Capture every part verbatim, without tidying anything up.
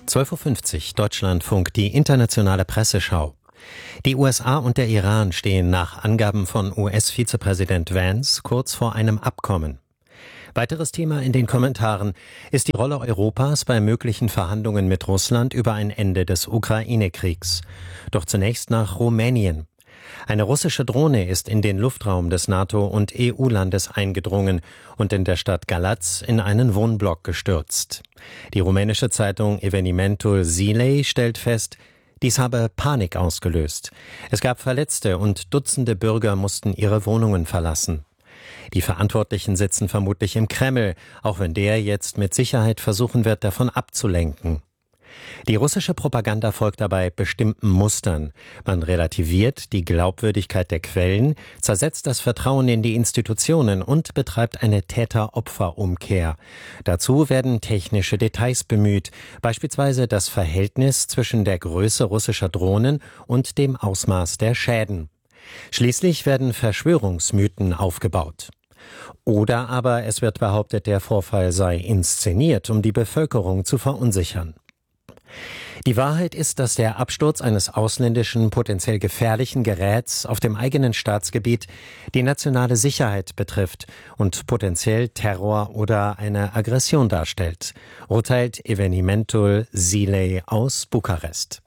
zwölf Uhr fünfzig, Deutschlandfunk, die internationale Presseschau. Die U S A und der Iran stehen nach Angaben von U S-Vizepräsident Vance kurz vor einem Abkommen. Weiteres Thema in den Kommentaren ist die Rolle Europas bei möglichen Verhandlungen mit Russland über ein Ende des Ukraine-Kriegs. Doch zunächst nach Rumänien. Eine russische Drohne ist in den Luftraum des NATO- und E U-Landes eingedrungen und in der Stadt Galați in einen Wohnblock gestürzt. Die rumänische Zeitung Evenimentul Zilei stellt fest, dies habe Panik ausgelöst. Es gab Verletzte und Dutzende Bürger mussten ihre Wohnungen verlassen. Die Verantwortlichen sitzen vermutlich im Kreml, auch wenn der jetzt mit Sicherheit versuchen wird, davon abzulenken. Die russische Propaganda folgt dabei bestimmten Mustern. Man relativiert die Glaubwürdigkeit der Quellen, zersetzt das Vertrauen in die Institutionen und betreibt eine Täter-Opfer-Umkehr. Dazu werden technische Details bemüht, beispielsweise das Verhältnis zwischen der Größe russischer Drohnen und dem Ausmaß der Schäden. Schließlich werden Verschwörungsmythen aufgebaut. Oder aber es wird behauptet, der Vorfall sei inszeniert, um die Bevölkerung zu verunsichern. Die Wahrheit ist, dass der Absturz eines ausländischen, potenziell gefährlichen Geräts auf dem eigenen Staatsgebiet die nationale Sicherheit betrifft und potenziell Terror oder eine Aggression darstellt, urteilt Evenimentul Zilei aus Bukarest.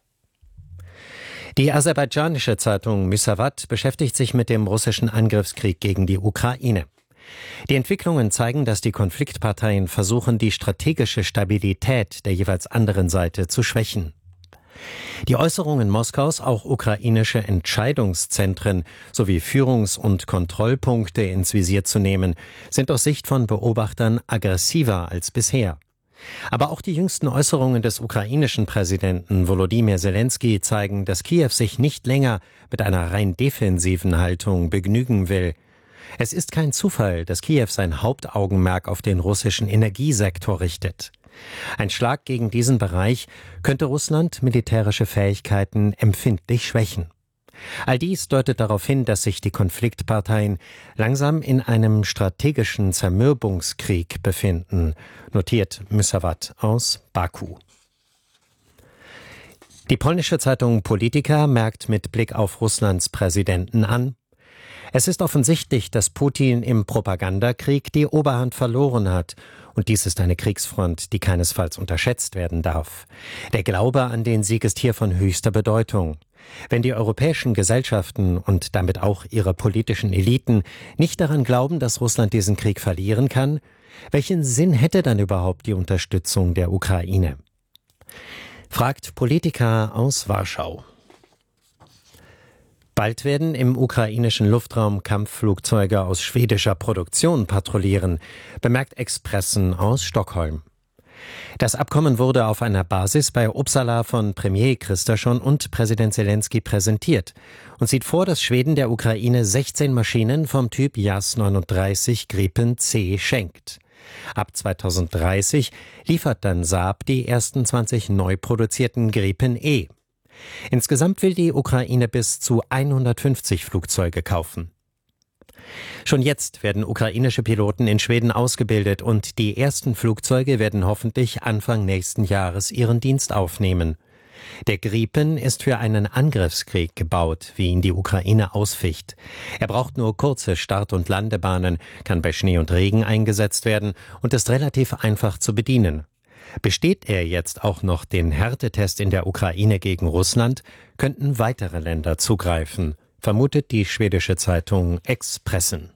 Die aserbaidschanische Zeitung Müsavat beschäftigt sich mit dem russischen Angriffskrieg gegen die Ukraine. Die Entwicklungen zeigen, dass die Konfliktparteien versuchen, die strategische Stabilität der jeweils anderen Seite zu schwächen. Die Äußerungen Moskaus, auch ukrainische Entscheidungszentren sowie Führungs- und Kontrollpunkte ins Visier zu nehmen, sind aus Sicht von Beobachtern aggressiver als bisher. Aber auch die jüngsten Äußerungen des ukrainischen Präsidenten Volodymyr Zelensky zeigen, dass Kiew sich nicht länger mit einer rein defensiven Haltung begnügen will. Es ist kein Zufall, dass Kiew sein Hauptaugenmerk auf den russischen Energiesektor richtet. Ein Schlag gegen diesen Bereich könnte Russland militärische Fähigkeiten empfindlich schwächen. All dies deutet darauf hin, dass sich die Konfliktparteien langsam in einem strategischen Zermürbungskrieg befinden, notiert Müsavat aus Baku. Die polnische Zeitung Polityka merkt mit Blick auf Russlands Präsidenten an: Es ist offensichtlich, dass Putin im Propagandakrieg die Oberhand verloren hat. Und dies ist eine Kriegsfront, die keinesfalls unterschätzt werden darf. Der Glaube an den Sieg ist hier von höchster Bedeutung. Wenn die europäischen Gesellschaften und damit auch ihre politischen Eliten nicht daran glauben, dass Russland diesen Krieg verlieren kann, welchen Sinn hätte dann überhaupt die Unterstützung der Ukraine? Fragt Polityka aus Warschau. Bald werden im ukrainischen Luftraum Kampfflugzeuge aus schwedischer Produktion patrouillieren, bemerkt Expressen aus Stockholm. Das Abkommen wurde auf einer Basis bei Uppsala von Premier Kristersson und Präsident Zelensky präsentiert und sieht vor, dass Schweden der Ukraine sechzehn Maschinen vom Typ Jas neununddreißig Gripen C schenkt. Ab zweitausenddreißig liefert dann Saab die ersten zwanzig neu produzierten Gripen E. Insgesamt will die Ukraine bis zu hundertfünfzig Flugzeuge kaufen. Schon jetzt werden ukrainische Piloten in Schweden ausgebildet und die ersten Flugzeuge werden hoffentlich Anfang nächsten Jahres ihren Dienst aufnehmen. Der Gripen ist für einen Angriffskrieg gebaut, wie ihn die Ukraine ausficht. Er braucht nur kurze Start- und Landebahnen, kann bei Schnee und Regen eingesetzt werden und ist relativ einfach zu bedienen. Besteht er jetzt auch noch den Härtetest in der Ukraine gegen Russland, könnten weitere Länder zugreifen, vermutet die schwedische Zeitung Expressen.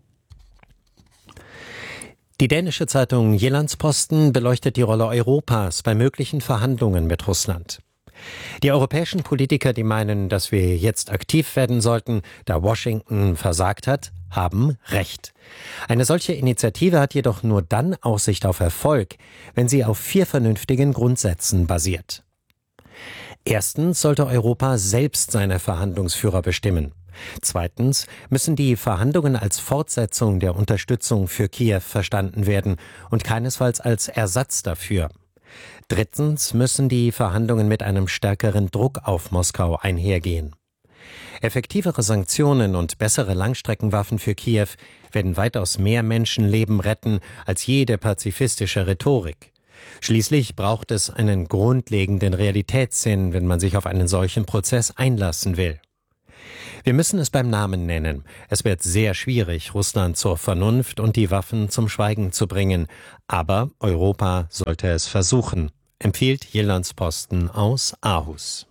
Die dänische Zeitung Jyllands-Posten beleuchtet die Rolle Europas bei möglichen Verhandlungen mit Russland. Die europäischen Politiker, die meinen, dass wir jetzt aktiv werden sollten, da Washington versagt hat, haben recht. Eine solche Initiative hat jedoch nur dann Aussicht auf Erfolg, wenn sie auf vier vernünftigen Grundsätzen basiert. Erstens sollte Europa selbst seine Verhandlungsführer bestimmen. Zweitens müssen die Verhandlungen als Fortsetzung der Unterstützung für Kiew verstanden werden und keinesfalls als Ersatz dafür. Drittens müssen die Verhandlungen mit einem stärkeren Druck auf Moskau einhergehen. Effektivere Sanktionen und bessere Langstreckenwaffen für Kiew werden weitaus mehr Menschenleben retten als jede pazifistische Rhetorik. Schließlich braucht es einen grundlegenden Realitätssinn, wenn man sich auf einen solchen Prozess einlassen will. Wir müssen es beim Namen nennen. Es wird sehr schwierig, Russland zur Vernunft und die Waffen zum Schweigen zu bringen. Aber Europa sollte es versuchen, empfiehlt Jyllands-Posten aus Aarhus.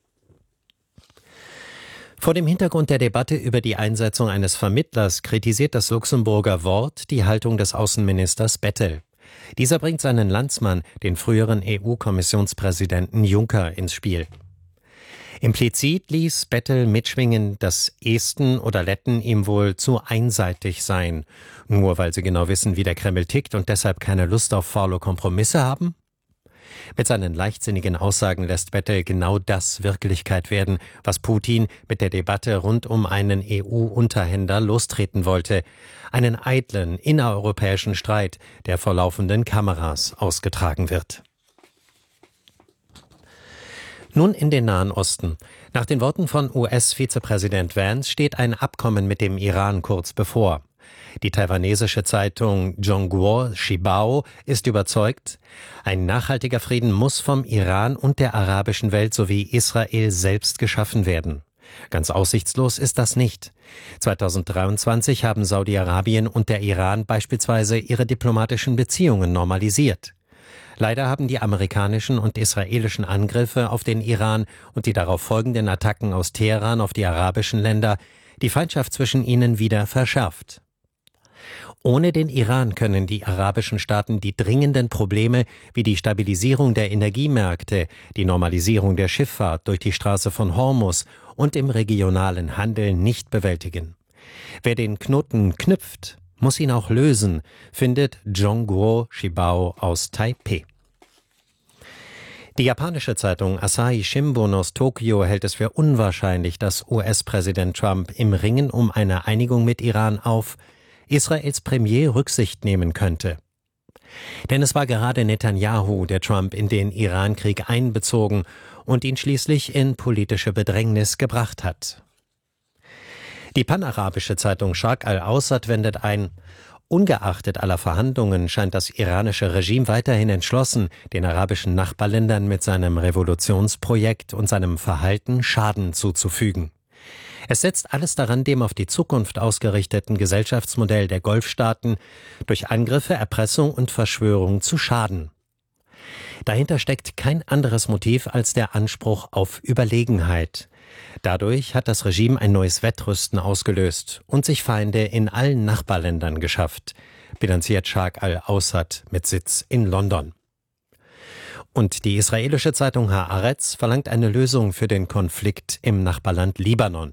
Vor dem Hintergrund der Debatte über die Einsetzung eines Vermittlers kritisiert das Luxemburger Wort die Haltung des Außenministers Bettel. Dieser bringt seinen Landsmann, den früheren E U-Kommissionspräsidenten Juncker, ins Spiel. Implizit ließ Bettel mitschwingen, dass Esten oder Letten ihm wohl zu einseitig seien, nur weil sie genau wissen, wie der Kreml tickt und deshalb keine Lust auf faule Kompromisse haben? Mit seinen leichtsinnigen Aussagen lässt Bettel genau das Wirklichkeit werden, was Putin mit der Debatte rund um einen E U-Unterhändler lostreten wollte. Einen eitlen, innereuropäischen Streit, der vor laufenden Kameras ausgetragen wird. Nun in den Nahen Osten. Nach den Worten von U S-Vizepräsident Vance steht ein Abkommen mit dem Iran kurz bevor. Die taiwanesische Zeitung Zhongguo Shibao ist überzeugt, ein nachhaltiger Frieden muss vom Iran und der arabischen Welt sowie Israel selbst geschaffen werden. Ganz aussichtslos ist das nicht. zweitausenddreiundzwanzig haben Saudi-Arabien und der Iran beispielsweise ihre diplomatischen Beziehungen normalisiert. Leider haben die amerikanischen und israelischen Angriffe auf den Iran und die darauf folgenden Attacken aus Teheran auf die arabischen Länder die Feindschaft zwischen ihnen wieder verschärft. Ohne den Iran können die arabischen Staaten die dringenden Probleme wie die Stabilisierung der Energiemärkte, die Normalisierung der Schifffahrt durch die Straße von Hormuz und im regionalen Handel nicht bewältigen. Wer den Knoten knüpft, muss ihn auch lösen, findet Zhongguo Shibao aus Taipeh. Die japanische Zeitung Asahi Shimbun aus Tokio hält es für unwahrscheinlich, dass U S-Präsident Trump im Ringen um eine Einigung mit Iran auf Israels Premier Rücksicht nehmen könnte. Denn es war gerade Netanyahu, der Trump in den Iran-Krieg einbezogen und ihn schließlich in politische Bedrängnis gebracht hat. Die panarabische Zeitung Sharq al-Awsat wendet ein: Ungeachtet aller Verhandlungen scheint das iranische Regime weiterhin entschlossen, den arabischen Nachbarländern mit seinem Revolutionsprojekt und seinem Verhalten Schaden zuzufügen. Es setzt alles daran, dem auf die Zukunft ausgerichteten Gesellschaftsmodell der Golfstaaten durch Angriffe, Erpressung und Verschwörung zu schaden. Dahinter steckt kein anderes Motiv als der Anspruch auf Überlegenheit. Dadurch hat das Regime ein neues Wettrüsten ausgelöst und sich Feinde in allen Nachbarländern geschafft, bilanziert Sharq al-Awsat mit Sitz in London. Und die israelische Zeitung Haaretz verlangt eine Lösung für den Konflikt im Nachbarland Libanon.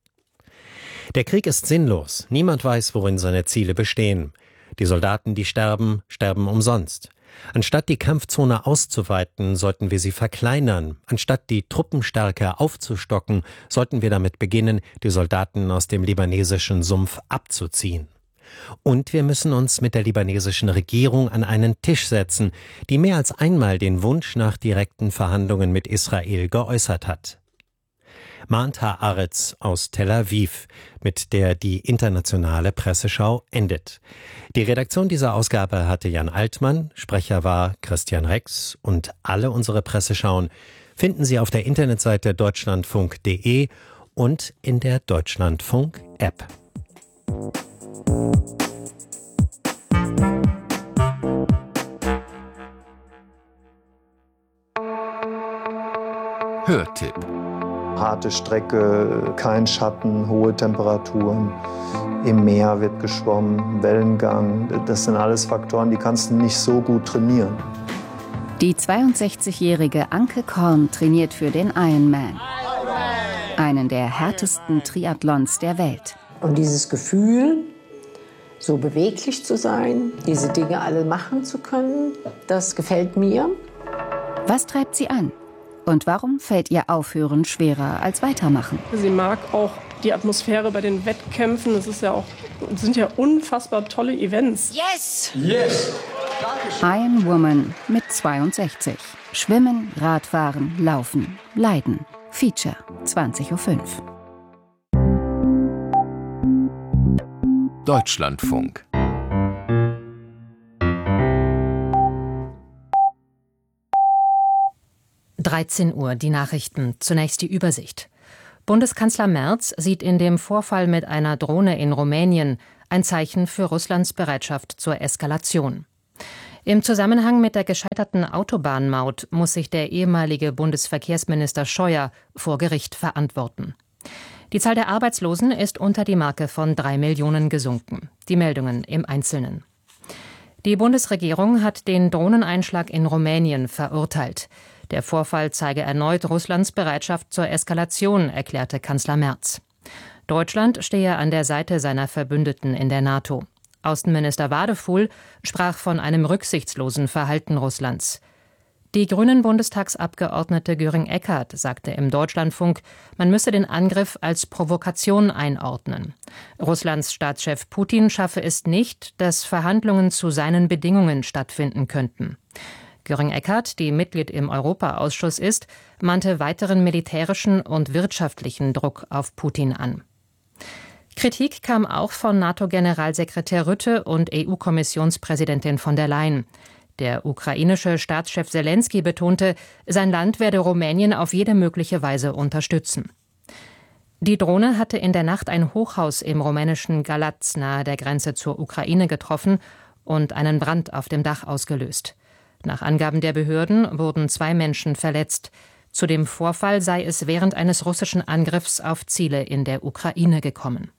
Der Krieg ist sinnlos. Niemand weiß, worin seine Ziele bestehen. Die Soldaten, die sterben, sterben umsonst. Anstatt die Kampfzone auszuweiten, sollten wir sie verkleinern. Anstatt die Truppenstärke aufzustocken, sollten wir damit beginnen, die Soldaten aus dem libanesischen Sumpf abzuziehen. Und wir müssen uns mit der libanesischen Regierung an einen Tisch setzen, die mehr als einmal den Wunsch nach direkten Verhandlungen mit Israel geäußert hat. Mahnt Haaretz aus Tel Aviv, mit der die internationale Presseschau endet. Die Redaktion dieser Ausgabe hatte Jan Altmann, Sprecher war Christian Rex und alle unsere Presseschauen finden Sie auf der Internetseite deutschlandfunk punkt de und in der Deutschlandfunk-App. Hörtipp. Harte Strecke, kein Schatten, hohe Temperaturen. Im Meer wird geschwommen, Wellengang. Das sind alles Faktoren, die kannst du nicht so gut trainieren. Die zweiundsechzigjährige Anke Korn trainiert für den Ironman. Einen der härtesten Triathlons der Welt. Und dieses Gefühl, so beweglich zu sein, diese Dinge alle machen zu können, das gefällt mir. Was treibt sie an? Und warum fällt ihr Aufhören schwerer als Weitermachen? Sie mag auch die Atmosphäre bei den Wettkämpfen. Es ist ja auch, es sind ja unfassbar tolle Events. Yes! Yes! Iron Woman mit zweiundsechzig. Schwimmen, Radfahren, Laufen, Leiden. Feature, zwanzig Uhr fünf. Deutschlandfunk. dreizehn Uhr, die Nachrichten. Zunächst die Übersicht. Bundeskanzler Merz sieht in dem Vorfall mit einer Drohne in Rumänien ein Zeichen für Russlands Bereitschaft zur Eskalation. Im Zusammenhang mit der gescheiterten Autobahnmaut muss sich der ehemalige Bundesverkehrsminister Scheuer vor Gericht verantworten. Die Zahl der Arbeitslosen ist unter die Marke von drei Millionen gesunken. Die Meldungen im Einzelnen. Die Bundesregierung hat den Drohneneinschlag in Rumänien verurteilt. Der Vorfall zeige erneut Russlands Bereitschaft zur Eskalation, erklärte Kanzler Merz. Deutschland stehe an der Seite seiner Verbündeten in der NATO. Außenminister Wadefuhl sprach von einem rücksichtslosen Verhalten Russlands. Die Grünen-Bundestagsabgeordnete Göring-Eckardt sagte im Deutschlandfunk, man müsse den Angriff als Provokation einordnen. Russlands Staatschef Putin schaffe es nicht, dass Verhandlungen zu seinen Bedingungen stattfinden könnten. Göring-Eckardt, die Mitglied im Europaausschuss ist, mahnte weiteren militärischen und wirtschaftlichen Druck auf Putin an. Kritik kam auch von NATO-Generalsekretär Rutte und E U-Kommissionspräsidentin von der Leyen. Der ukrainische Staatschef Selenskyj betonte, sein Land werde Rumänien auf jede mögliche Weise unterstützen. Die Drohne hatte in der Nacht ein Hochhaus im rumänischen Galați nahe der Grenze zur Ukraine getroffen und einen Brand auf dem Dach ausgelöst. Nach Angaben der Behörden wurden zwei Menschen verletzt. Zu dem Vorfall sei es während eines russischen Angriffs auf Ziele in der Ukraine gekommen.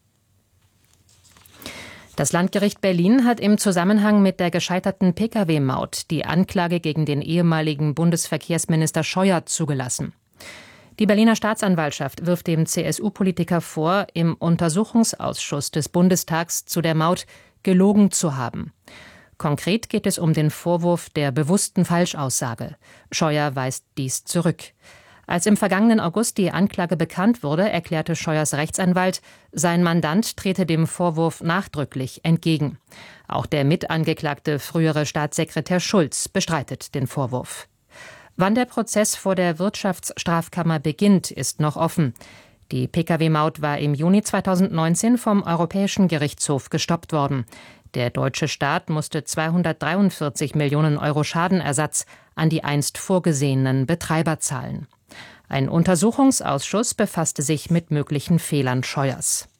Das Landgericht Berlin hat im Zusammenhang mit der gescheiterten Pkw-Maut die Anklage gegen den ehemaligen Bundesverkehrsminister Scheuer zugelassen. Die Berliner Staatsanwaltschaft wirft dem C S U-Politiker vor, im Untersuchungsausschuss des Bundestags zu der Maut gelogen zu haben. Konkret geht es um den Vorwurf der bewussten Falschaussage. Scheuer weist dies zurück. Als im vergangenen August die Anklage bekannt wurde, erklärte Scheuers Rechtsanwalt, sein Mandant trete dem Vorwurf nachdrücklich entgegen. Auch der Mitangeklagte frühere Staatssekretär Schulz bestreitet den Vorwurf. Wann der Prozess vor der Wirtschaftsstrafkammer beginnt, ist noch offen. Die Pkw-Maut war im Juni zweitausendneunzehn vom Europäischen Gerichtshof gestoppt worden. Der deutsche Staat musste zweihundertdreiundvierzig Millionen Euro Schadenersatz an die einst vorgesehenen Betreiber zahlen. Ein Untersuchungsausschuss befasste sich mit möglichen Fehlern Scheuers.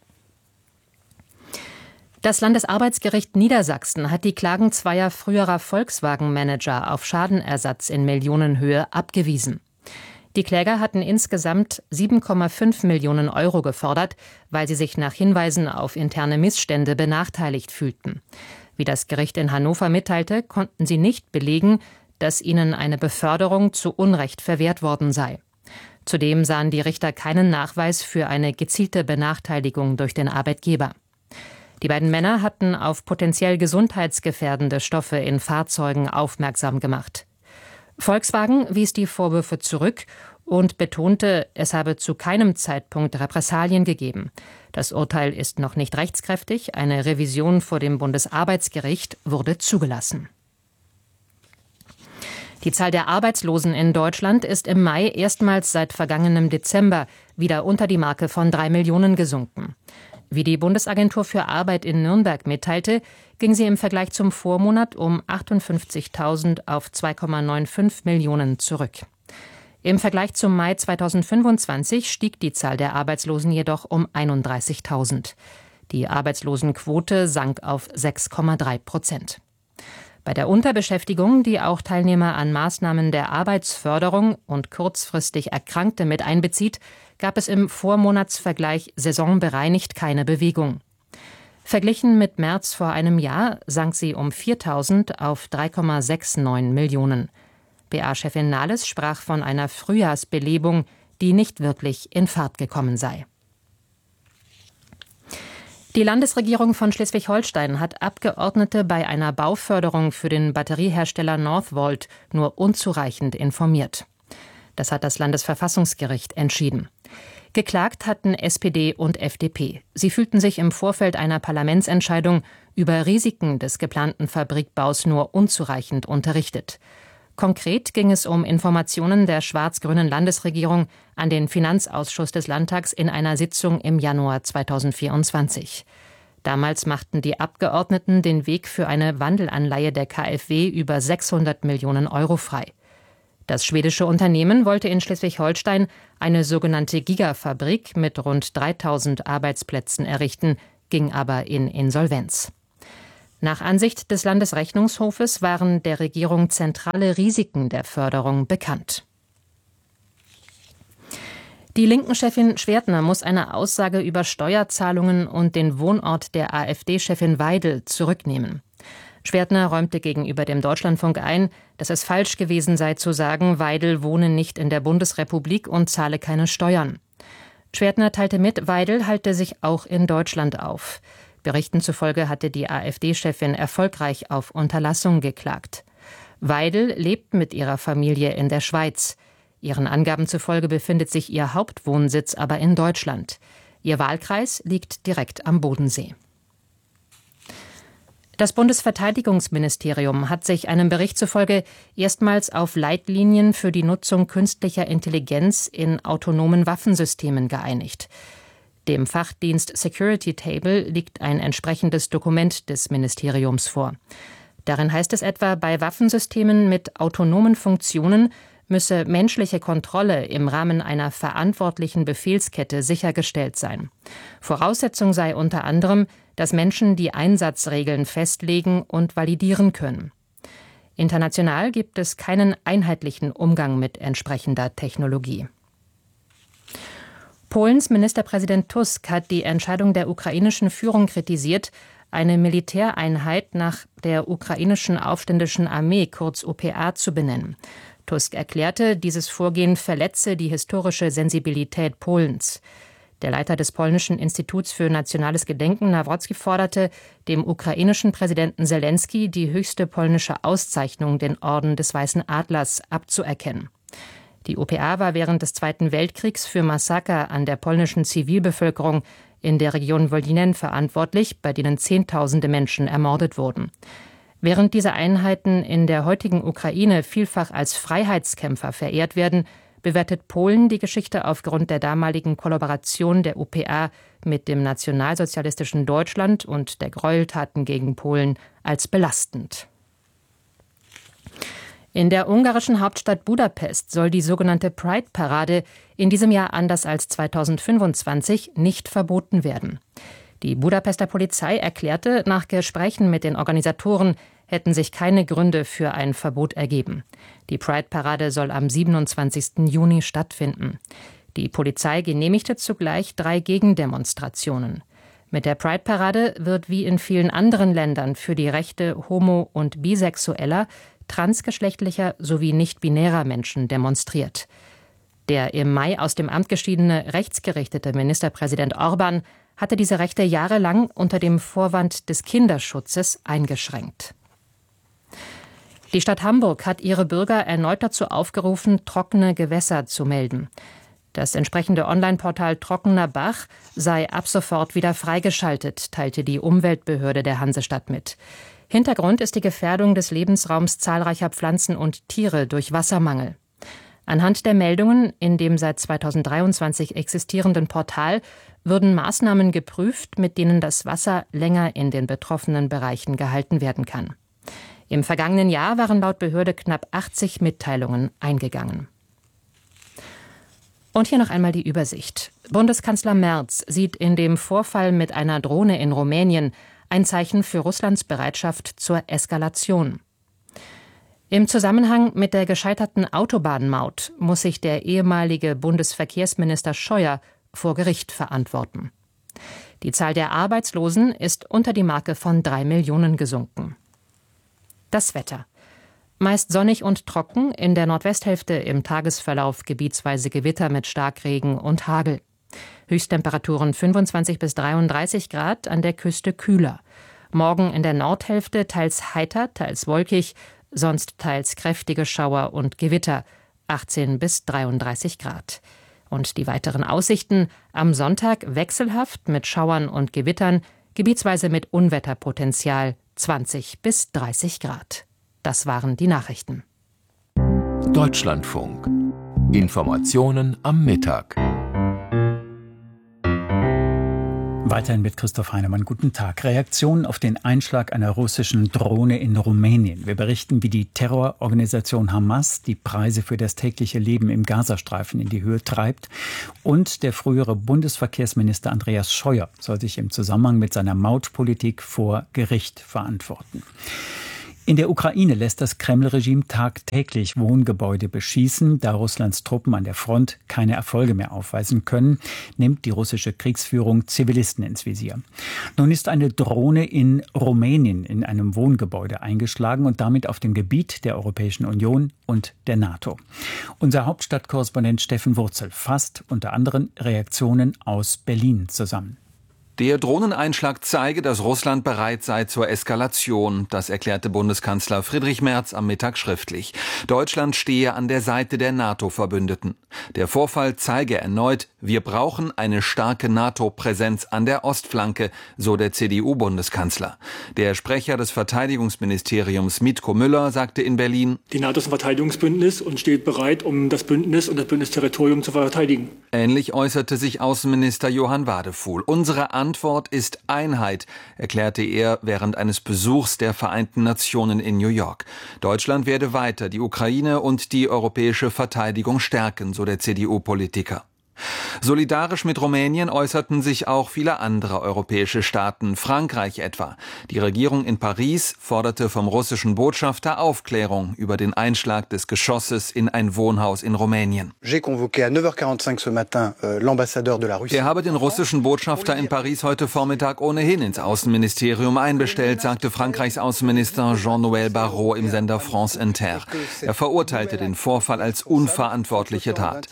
Das Landesarbeitsgericht Niedersachsen hat die Klagen zweier früherer Volkswagen-Manager auf Schadenersatz in Millionenhöhe abgewiesen. Die Kläger hatten insgesamt sieben Komma fünf Millionen Euro gefordert, weil sie sich nach Hinweisen auf interne Missstände benachteiligt fühlten. Wie das Gericht in Hannover mitteilte, konnten sie nicht belegen, dass ihnen eine Beförderung zu Unrecht verwehrt worden sei. Zudem sahen die Richter keinen Nachweis für eine gezielte Benachteiligung durch den Arbeitgeber. Die beiden Männer hatten auf potenziell gesundheitsgefährdende Stoffe in Fahrzeugen aufmerksam gemacht. Volkswagen wies die Vorwürfe zurück und betonte, es habe zu keinem Zeitpunkt Repressalien gegeben. Das Urteil ist noch nicht rechtskräftig. Eine Revision vor dem Bundesarbeitsgericht wurde zugelassen. Die Zahl der Arbeitslosen in Deutschland ist im Mai erstmals seit vergangenem Dezember wieder unter die Marke von drei Millionen gesunken. Wie die Bundesagentur für Arbeit in Nürnberg mitteilte, ging sie im Vergleich zum Vormonat um achtundfünfzigtausend auf zwei Komma fünfundneunzig Millionen zurück. Im Vergleich zum Mai zweitausendfünfundzwanzig stieg die Zahl der Arbeitslosen jedoch um einunddreißigtausend. Die Arbeitslosenquote sank auf sechs Komma drei Prozent. Bei der Unterbeschäftigung, die auch Teilnehmer an Maßnahmen der Arbeitsförderung und kurzfristig Erkrankte mit einbezieht, gab es im Vormonatsvergleich saisonbereinigt keine Bewegung. Verglichen mit März vor einem Jahr sank sie um viertausend auf drei Komma neunundsechzig Millionen. B A-Chefin Nahles sprach von einer Frühjahrsbelebung, die nicht wirklich in Fahrt gekommen sei. Die Landesregierung von Schleswig-Holstein hat Abgeordnete bei einer Bauförderung für den Batteriehersteller Northvolt nur unzureichend informiert. Das hat das Landesverfassungsgericht entschieden. Geklagt hatten S P D und F D P. Sie fühlten sich im Vorfeld einer Parlamentsentscheidung über Risiken des geplanten Fabrikbaus nur unzureichend unterrichtet. Konkret ging es um Informationen der schwarz-grünen Landesregierung an den Finanzausschuss des Landtags in einer Sitzung im Januar zweitausendvierundzwanzig. Damals machten die Abgeordneten den Weg für eine Wandelanleihe der KfW über sechshundert Millionen Euro frei. Das schwedische Unternehmen wollte in Schleswig-Holstein eine sogenannte Gigafabrik mit rund dreitausend Arbeitsplätzen errichten, ging aber in Insolvenz. Nach Ansicht des Landesrechnungshofes waren der Regierung zentrale Risiken der Förderung bekannt. Die Linken-Chefin Schwertner muss eine Aussage über Steuerzahlungen und den Wohnort der AfD-Chefin Weidel zurücknehmen. Schwertner räumte gegenüber dem Deutschlandfunk ein, dass es falsch gewesen sei zu sagen, Weidel wohne nicht in der Bundesrepublik und zahle keine Steuern. Schwertner teilte mit, Weidel halte sich auch in Deutschland auf. Berichten zufolge hatte die AfD-Chefin erfolgreich auf Unterlassung geklagt. Weidel lebt mit ihrer Familie in der Schweiz. Ihren Angaben zufolge befindet sich ihr Hauptwohnsitz aber in Deutschland. Ihr Wahlkreis liegt direkt am Bodensee. Das Bundesverteidigungsministerium hat sich einem Bericht zufolge erstmals auf Leitlinien für die Nutzung künstlicher Intelligenz in autonomen Waffensystemen geeinigt. Dem Fachdienst Security Table liegt ein entsprechendes Dokument des Ministeriums vor. Darin heißt es etwa, bei Waffensystemen mit autonomen Funktionen müsse menschliche Kontrolle im Rahmen einer verantwortlichen Befehlskette sichergestellt sein. Voraussetzung sei unter anderem, dass Menschen die Einsatzregeln festlegen und validieren können. International gibt es keinen einheitlichen Umgang mit entsprechender Technologie. Polens Ministerpräsident Tusk hat die Entscheidung der ukrainischen Führung kritisiert, eine Militäreinheit nach der ukrainischen Aufständischen Armee, kurz U P A, zu benennen. Tusk erklärte, dieses Vorgehen verletze die historische Sensibilität Polens. Der Leiter des polnischen Instituts für nationales Gedenken, Nawrocki, forderte, dem ukrainischen Präsidenten Selenskyj die höchste polnische Auszeichnung, den Orden des Weißen Adlers, abzuerkennen. Die U P A war während des Zweiten Weltkriegs für Massaker an der polnischen Zivilbevölkerung in der Region Wolynin verantwortlich, bei denen Zehntausende Menschen ermordet wurden. Während diese Einheiten in der heutigen Ukraine vielfach als Freiheitskämpfer verehrt werden, bewertet Polen die Geschichte aufgrund der damaligen Kollaboration der U P A mit dem nationalsozialistischen Deutschland und der Gräueltaten gegen Polen als belastend. In der ungarischen Hauptstadt Budapest soll die sogenannte Pride-Parade in diesem Jahr anders als zweitausendfünfundzwanzig nicht verboten werden. Die Budapester Polizei erklärte, nach Gesprächen mit den Organisatoren hätten sich keine Gründe für ein Verbot ergeben. Die Pride-Parade soll am siebenundzwanzigsten Juni stattfinden. Die Polizei genehmigte zugleich drei Gegendemonstrationen. Mit der Pride-Parade wird wie in vielen anderen Ländern für die Rechte homo- und bisexueller, transgeschlechtlicher sowie nicht-binärer Menschen demonstriert. Der im Mai aus dem Amt geschiedene rechtsgerichtete Ministerpräsident Orbán hatte diese Rechte jahrelang unter dem Vorwand des Kinderschutzes eingeschränkt. Die Stadt Hamburg hat ihre Bürger erneut dazu aufgerufen, trockene Gewässer zu melden. Das entsprechende Online-Portal Trockener Bach sei ab sofort wieder freigeschaltet, teilte die Umweltbehörde der Hansestadt mit. Hintergrund ist die Gefährdung des Lebensraums zahlreicher Pflanzen und Tiere durch Wassermangel. Anhand der Meldungen in dem seit zweitausenddreiundzwanzig existierenden Portal würden Maßnahmen geprüft, mit denen das Wasser länger in den betroffenen Bereichen gehalten werden kann. Im vergangenen Jahr waren laut Behörde knapp achtzig Mitteilungen eingegangen. Und hier noch einmal die Übersicht. Bundeskanzler Merz sieht in dem Vorfall mit einer Drohne in Rumänien ein Zeichen für Russlands Bereitschaft zur Eskalation. Im Zusammenhang mit der gescheiterten Autobahnmaut muss sich der ehemalige Bundesverkehrsminister Scheuer vor Gericht verantworten. Die Zahl der Arbeitslosen ist unter die Marke von drei Millionen gesunken. Das Wetter. Meist sonnig und trocken, in der Nordwesthälfte im Tagesverlauf gebietsweise Gewitter mit Starkregen und Hagel. Höchsttemperaturen fünfundzwanzig bis dreiunddreißig Grad, an der Küste kühler. Morgen in der Nordhälfte teils heiter, teils wolkig, sonst teils kräftige Schauer und Gewitter, achtzehn bis dreiunddreißig Grad. Und die weiteren Aussichten: am Sonntag wechselhaft mit Schauern und Gewittern, gebietsweise mit Unwetterpotenzial, zwanzig bis dreißig Grad. Das waren die Nachrichten. Deutschlandfunk. Informationen am Mittag. Weiterhin mit Christoph Heinemann. Guten Tag. Reaktionen auf den Einschlag einer russischen Drohne in Rumänien. Wir berichten, wie die Terrororganisation Hamas die Preise für das tägliche Leben im Gazastreifen in die Höhe treibt. Und der frühere Bundesverkehrsminister Andreas Scheuer soll sich im Zusammenhang mit seiner Mautpolitik vor Gericht verantworten. In der Ukraine lässt das Kreml-Regime tagtäglich Wohngebäude beschießen. Da Russlands Truppen an der Front keine Erfolge mehr aufweisen können, nimmt die russische Kriegsführung Zivilisten ins Visier. Nun ist eine Drohne in Rumänien in einem Wohngebäude eingeschlagen und damit auf dem Gebiet der Europäischen Union und der NATO. Unser Hauptstadtkorrespondent Steffen Wurzel fasst unter anderem Reaktionen aus Berlin zusammen. Der Drohneneinschlag zeige, dass Russland bereit sei zur Eskalation. Das erklärte Bundeskanzler Friedrich Merz am Mittag schriftlich. Deutschland stehe an der Seite der NATO-Verbündeten. Der Vorfall zeige erneut, wir brauchen eine starke NATO-Präsenz an der Ostflanke, so der C D U-Bundeskanzler. Der Sprecher des Verteidigungsministeriums Mitko Müller sagte in Berlin: Die NATO ist ein Verteidigungsbündnis und steht bereit, um das Bündnis und das Bündnisterritorium zu verteidigen. Ähnlich äußerte sich Außenminister Johann Wadefuhl. Unsere Antwort ist Einheit, erklärte er während eines Besuchs der Vereinten Nationen in New York. Deutschland werde weiter die Ukraine und die europäische Verteidigung stärken, so der C D U-Politiker. Solidarisch mit Rumänien äußerten sich auch viele andere europäische Staaten, Frankreich etwa. Die Regierung in Paris forderte vom russischen Botschafter Aufklärung über den Einschlag des Geschosses in ein Wohnhaus in Rumänien. Er habe den russischen Botschafter in Paris heute Vormittag ohnehin ins Außenministerium einbestellt, sagte Frankreichs Außenminister Jean-Noël Barrot im Sender France Inter. Er verurteilte den Vorfall als unverantwortliche Tat.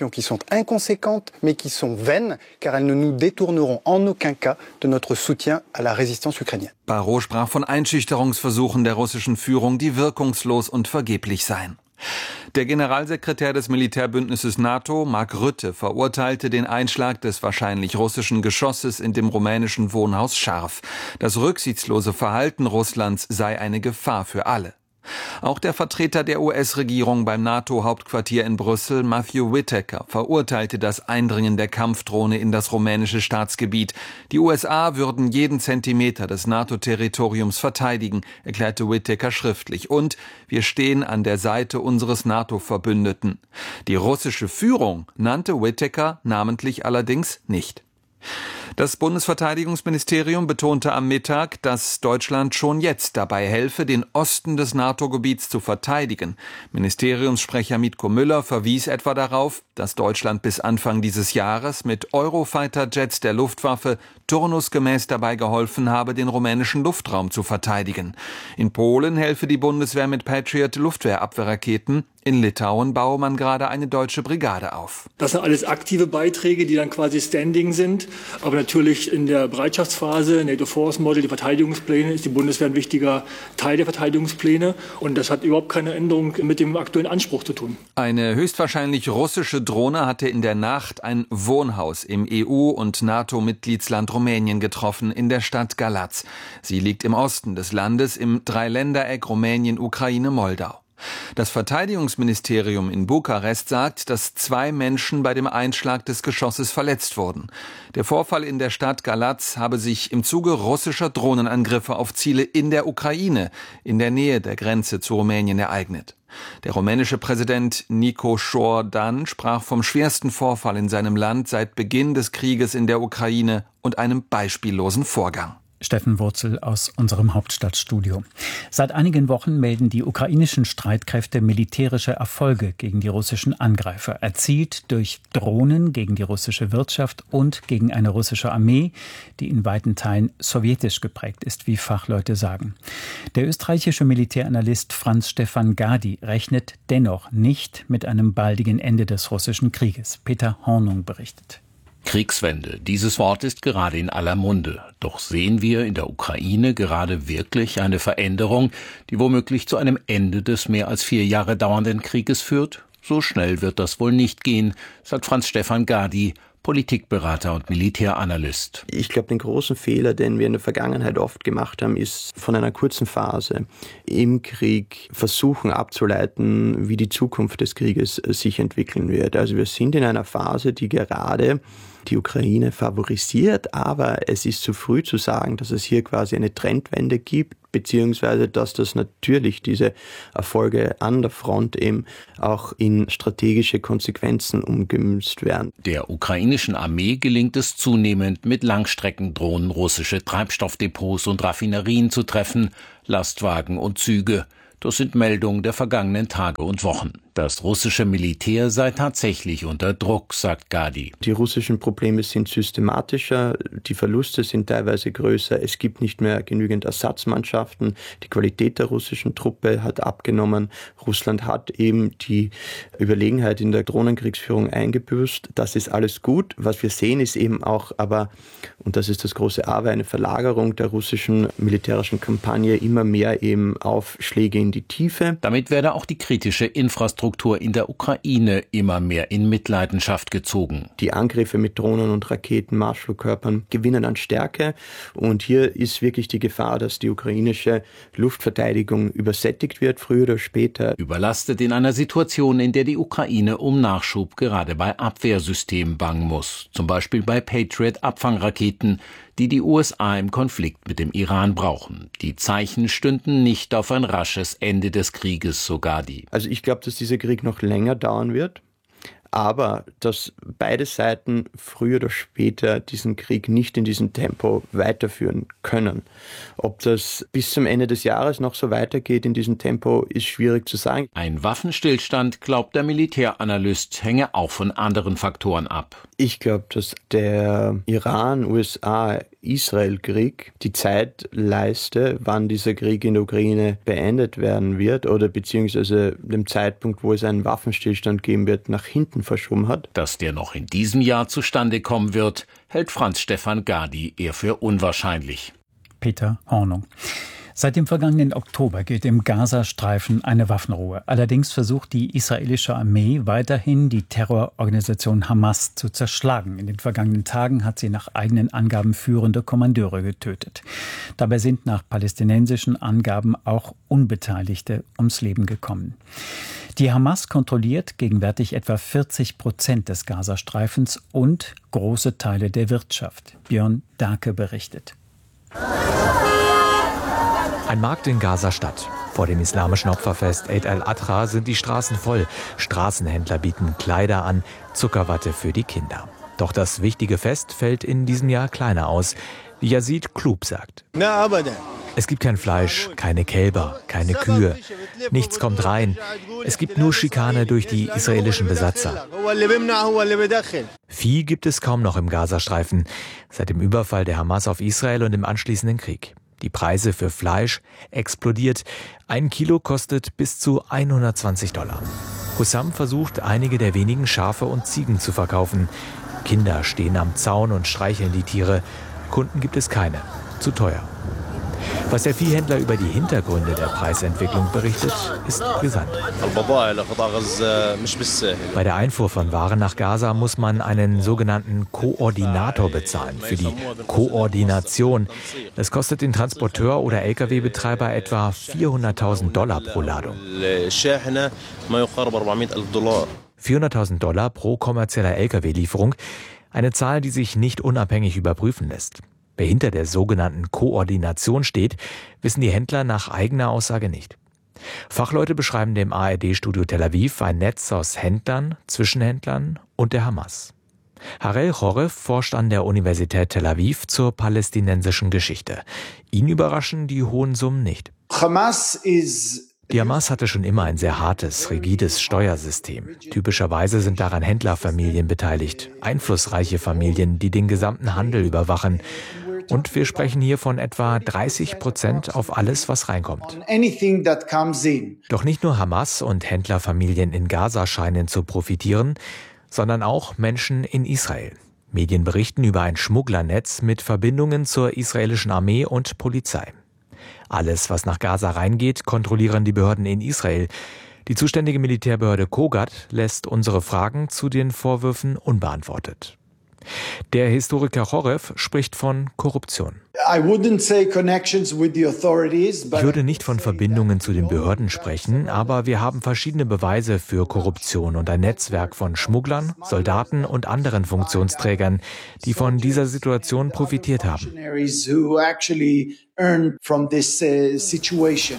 mais qui sont vaines, car elles ne nous détourneront en aucun cas de notre soutien à la résistance ukrainienne. Barrot sprach von Einschüchterungsversuchen der russischen Führung, die wirkungslos und vergeblich seien. Der Generalsekretär des Militärbündnisses NATO, Mark Rutte, verurteilte den Einschlag des wahrscheinlich russischen Geschosses in dem rumänischen Wohnhaus scharf. Das rücksichtslose Verhalten Russlands sei eine Gefahr für alle. Auch der Vertreter der U S-Regierung beim NATO-Hauptquartier in Brüssel, Matthew Whitaker, verurteilte das Eindringen der Kampfdrohne in das rumänische Staatsgebiet. Die U S A würden jeden Zentimeter des NATO-Territoriums verteidigen, erklärte Whitaker schriftlich. Und wir stehen an der Seite unseres NATO-Verbündeten. Die russische Führung nannte Whitaker namentlich allerdings nicht. Das Bundesverteidigungsministerium betonte am Mittag, dass Deutschland schon jetzt dabei helfe, den Osten des NATO-Gebiets zu verteidigen. Ministeriumssprecher Mitko Müller verwies etwa darauf, dass Deutschland bis Anfang dieses Jahres mit Eurofighter-Jets der Luftwaffe turnusgemäß dabei geholfen habe, den rumänischen Luftraum zu verteidigen. In Polen helfe die Bundeswehr mit Patriot-Luftwehrabwehrraketen. In Litauen baue man gerade eine deutsche Brigade auf. Das sind alles aktive Beiträge, die dann quasi standing sind. Aber natürlich in der Bereitschaftsphase, NATO Force Model, die Verteidigungspläne, ist die Bundeswehr ein wichtiger Teil der Verteidigungspläne. Und das hat überhaupt keine Änderung mit dem aktuellen Anspruch zu tun. Eine höchstwahrscheinlich russische Drohne hatte in der Nacht ein Wohnhaus im E U- und NATO-Mitgliedsland Rumänien getroffen, in der Stadt Galați. Sie liegt im Osten des Landes im Dreiländereck Rumänien, Ukraine, Moldau. Das Verteidigungsministerium in Bukarest sagt, dass zwei Menschen bei dem Einschlag des Geschosses verletzt wurden. Der Vorfall in der Stadt Galați habe sich im Zuge russischer Drohnenangriffe auf Ziele in der Ukraine, in der Nähe der Grenze zu Rumänien, ereignet. Der rumänische Präsident Nicu Șordan sprach vom schwersten Vorfall in seinem Land seit Beginn des Krieges in der Ukraine und einem beispiellosen Vorgang. Steffen Wurzel aus unserem Hauptstadtstudio. Seit einigen Wochen melden die ukrainischen Streitkräfte militärische Erfolge gegen die russischen Angreifer, erzielt durch Drohnen gegen die russische Wirtschaft und gegen eine russische Armee, die in weiten Teilen sowjetisch geprägt ist, wie Fachleute sagen. Der österreichische Militäranalyst Franz Stefan Gady rechnet dennoch nicht mit einem baldigen Ende des russischen Krieges. Peter Hornung berichtet. Kriegswende, dieses Wort ist gerade in aller Munde. Doch sehen wir in der Ukraine gerade wirklich eine Veränderung, die womöglich zu einem Ende des mehr als vier Jahre dauernden Krieges führt? So schnell wird das wohl nicht gehen, sagt Franz Stefan Gady, Politikberater und Militäranalyst. Ich glaube, den großen Fehler, den wir in der Vergangenheit oft gemacht haben, ist von einer kurzen Phase im Krieg versuchen abzuleiten, wie die Zukunft des Krieges sich entwickeln wird. Also wir sind in einer Phase, die gerade die Ukraine favorisiert, aber es ist zu früh zu sagen, dass es hier quasi eine Trendwende gibt, beziehungsweise dass das natürlich diese Erfolge an der Front eben auch in strategische Konsequenzen umgemünzt werden. Der ukrainischen Armee gelingt es zunehmend, mit Langstreckendrohnen russische Treibstoffdepots und Raffinerien zu treffen, Lastwagen und Züge. Das sind Meldungen der vergangenen Tage und Wochen. Das russische Militär sei tatsächlich unter Druck, sagt Gadi. Die russischen Probleme sind systematischer, die Verluste sind teilweise größer, es gibt nicht mehr genügend Ersatzmannschaften, die Qualität der russischen Truppe hat abgenommen. Russland hat eben die Überlegenheit in der Drohnenkriegsführung eingebüßt. Das ist alles gut. Was wir sehen, ist eben auch aber, und das ist das große Aber, eine Verlagerung der russischen militärischen Kampagne immer mehr eben auf Schläge in die Tiefe. Damit werde auch die kritische Infrastruktur in der Ukraine immer mehr in Mitleidenschaft gezogen. Die Angriffe mit Drohnen und Raketen, Marschflugkörpern gewinnen an Stärke und hier ist wirklich die Gefahr, dass die ukrainische Luftverteidigung übersättigt wird, früher oder später. Überlastet in einer Situation, in der die Ukraine um Nachschub gerade bei Abwehrsystemen bangen muss, zum Beispiel bei Patriot-Abfangraketen, die die U S A im Konflikt mit dem Iran brauchen. Die Zeichen stünden nicht auf ein rasches Ende des Krieges, so Gadi. Also ich glaube, dass dieser Krieg noch länger dauern wird, aber dass beide Seiten früher oder später diesen Krieg nicht in diesem Tempo weiterführen können. Ob das bis zum Ende des Jahres noch so weitergeht in diesem Tempo, ist schwierig zu sagen. Ein Waffenstillstand, glaubt der Militäranalyst, hänge auch von anderen Faktoren ab. Ich glaube, dass der Iran-U S A-Israel-Krieg die Zeitleiste, wann dieser Krieg in der Ukraine beendet werden wird oder beziehungsweise dem Zeitpunkt, wo es einen Waffenstillstand geben wird, nach hinten verschoben hat. Dass der noch in diesem Jahr zustande kommen wird, hält Franz-Stefan Gadi eher für unwahrscheinlich. Peter Hornung. Seit dem vergangenen Oktober gilt im Gazastreifen eine Waffenruhe. Allerdings versucht die israelische Armee weiterhin, die Terrororganisation Hamas zu zerschlagen. In den vergangenen Tagen hat sie nach eigenen Angaben führende Kommandeure getötet. Dabei sind nach palästinensischen Angaben auch Unbeteiligte ums Leben gekommen. Die Hamas kontrolliert gegenwärtig etwa vierzig Prozent des Gazastreifens und große Teile der Wirtschaft. Björn Dake berichtet. Ein Markt in Gaza-Stadt. Vor dem islamischen Opferfest Eid al-Adha sind die Straßen voll. Straßenhändler bieten Kleider an, Zuckerwatte für die Kinder. Doch das wichtige Fest fällt in diesem Jahr kleiner aus, wie Yazid Klub sagt. Es gibt kein Fleisch, keine Kälber, keine Kühe. Nichts kommt rein. Es gibt nur Schikane durch die israelischen Besatzer. Vieh gibt es kaum noch im Gazastreifen, seit dem Überfall der Hamas auf Israel und dem anschließenden Krieg. Die Preise für Fleisch explodiert. Ein Kilo kostet bis zu hundertzwanzig Dollar. Hussam versucht, einige der wenigen Schafe und Ziegen zu verkaufen. Kinder stehen am Zaun und streicheln die Tiere. Kunden gibt es keine. Zu teuer. Was der Viehhändler über die Hintergründe der Preisentwicklung berichtet, ist brisant. Bei der Einfuhr von Waren nach Gaza muss man einen sogenannten Koordinator bezahlen für die Koordination. Das kostet den Transporteur oder L K W-Betreiber etwa vierhunderttausend Dollar pro Ladung. vierhunderttausend Dollar pro kommerzieller L K W-Lieferung, eine Zahl, die sich nicht unabhängig überprüfen lässt. Wer hinter der sogenannten Koordination steht, wissen die Händler nach eigener Aussage nicht. Fachleute beschreiben dem A R D-Studio Tel Aviv ein Netz aus Händlern, Zwischenhändlern und der Hamas. Harel Chorev forscht an der Universität Tel Aviv zur palästinensischen Geschichte. Ihn überraschen die hohen Summen nicht. Hamas is Die Hamas hatte schon immer ein sehr hartes, rigides Steuersystem. Typischerweise sind daran Händlerfamilien beteiligt, einflussreiche Familien, die den gesamten Handel überwachen. Und wir sprechen hier von etwa dreißig Prozent auf alles, was reinkommt. Doch nicht nur Hamas und Händlerfamilien in Gaza scheinen zu profitieren, sondern auch Menschen in Israel. Medien berichten über ein Schmugglernetz mit Verbindungen zur israelischen Armee und Polizei. Alles, was nach Gaza reingeht, kontrollieren die Behörden in Israel. Die zuständige Militärbehörde Kogat lässt unsere Fragen zu den Vorwürfen unbeantwortet. Der Historiker Chorev spricht von Korruption. I wouldn't say connections with the authorities, but ich würde nicht von Verbindungen zu den Behörden sprechen, aber wir haben verschiedene Beweise für Korruption und ein Netzwerk von Schmugglern, Soldaten und anderen Funktionsträgern, die von dieser Situation profitiert haben. who actually earn from this uh, situation.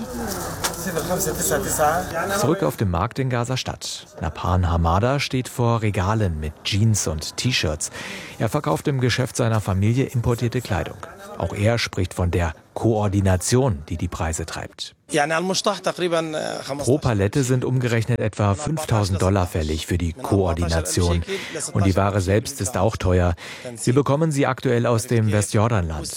Zurück auf dem Markt in Gaza-Stadt. Napan Hamada steht vor Regalen mit Jeans und T-Shirts. Er verkauft im Geschäft seiner Familie importierte Kleidung. Auch er spricht von der Koordination, die die Preise treibt. Pro Palette sind umgerechnet etwa fünftausend Dollar fällig für die Koordination. Und die Ware selbst ist auch teuer. Wir bekommen sie aktuell aus dem Westjordanland.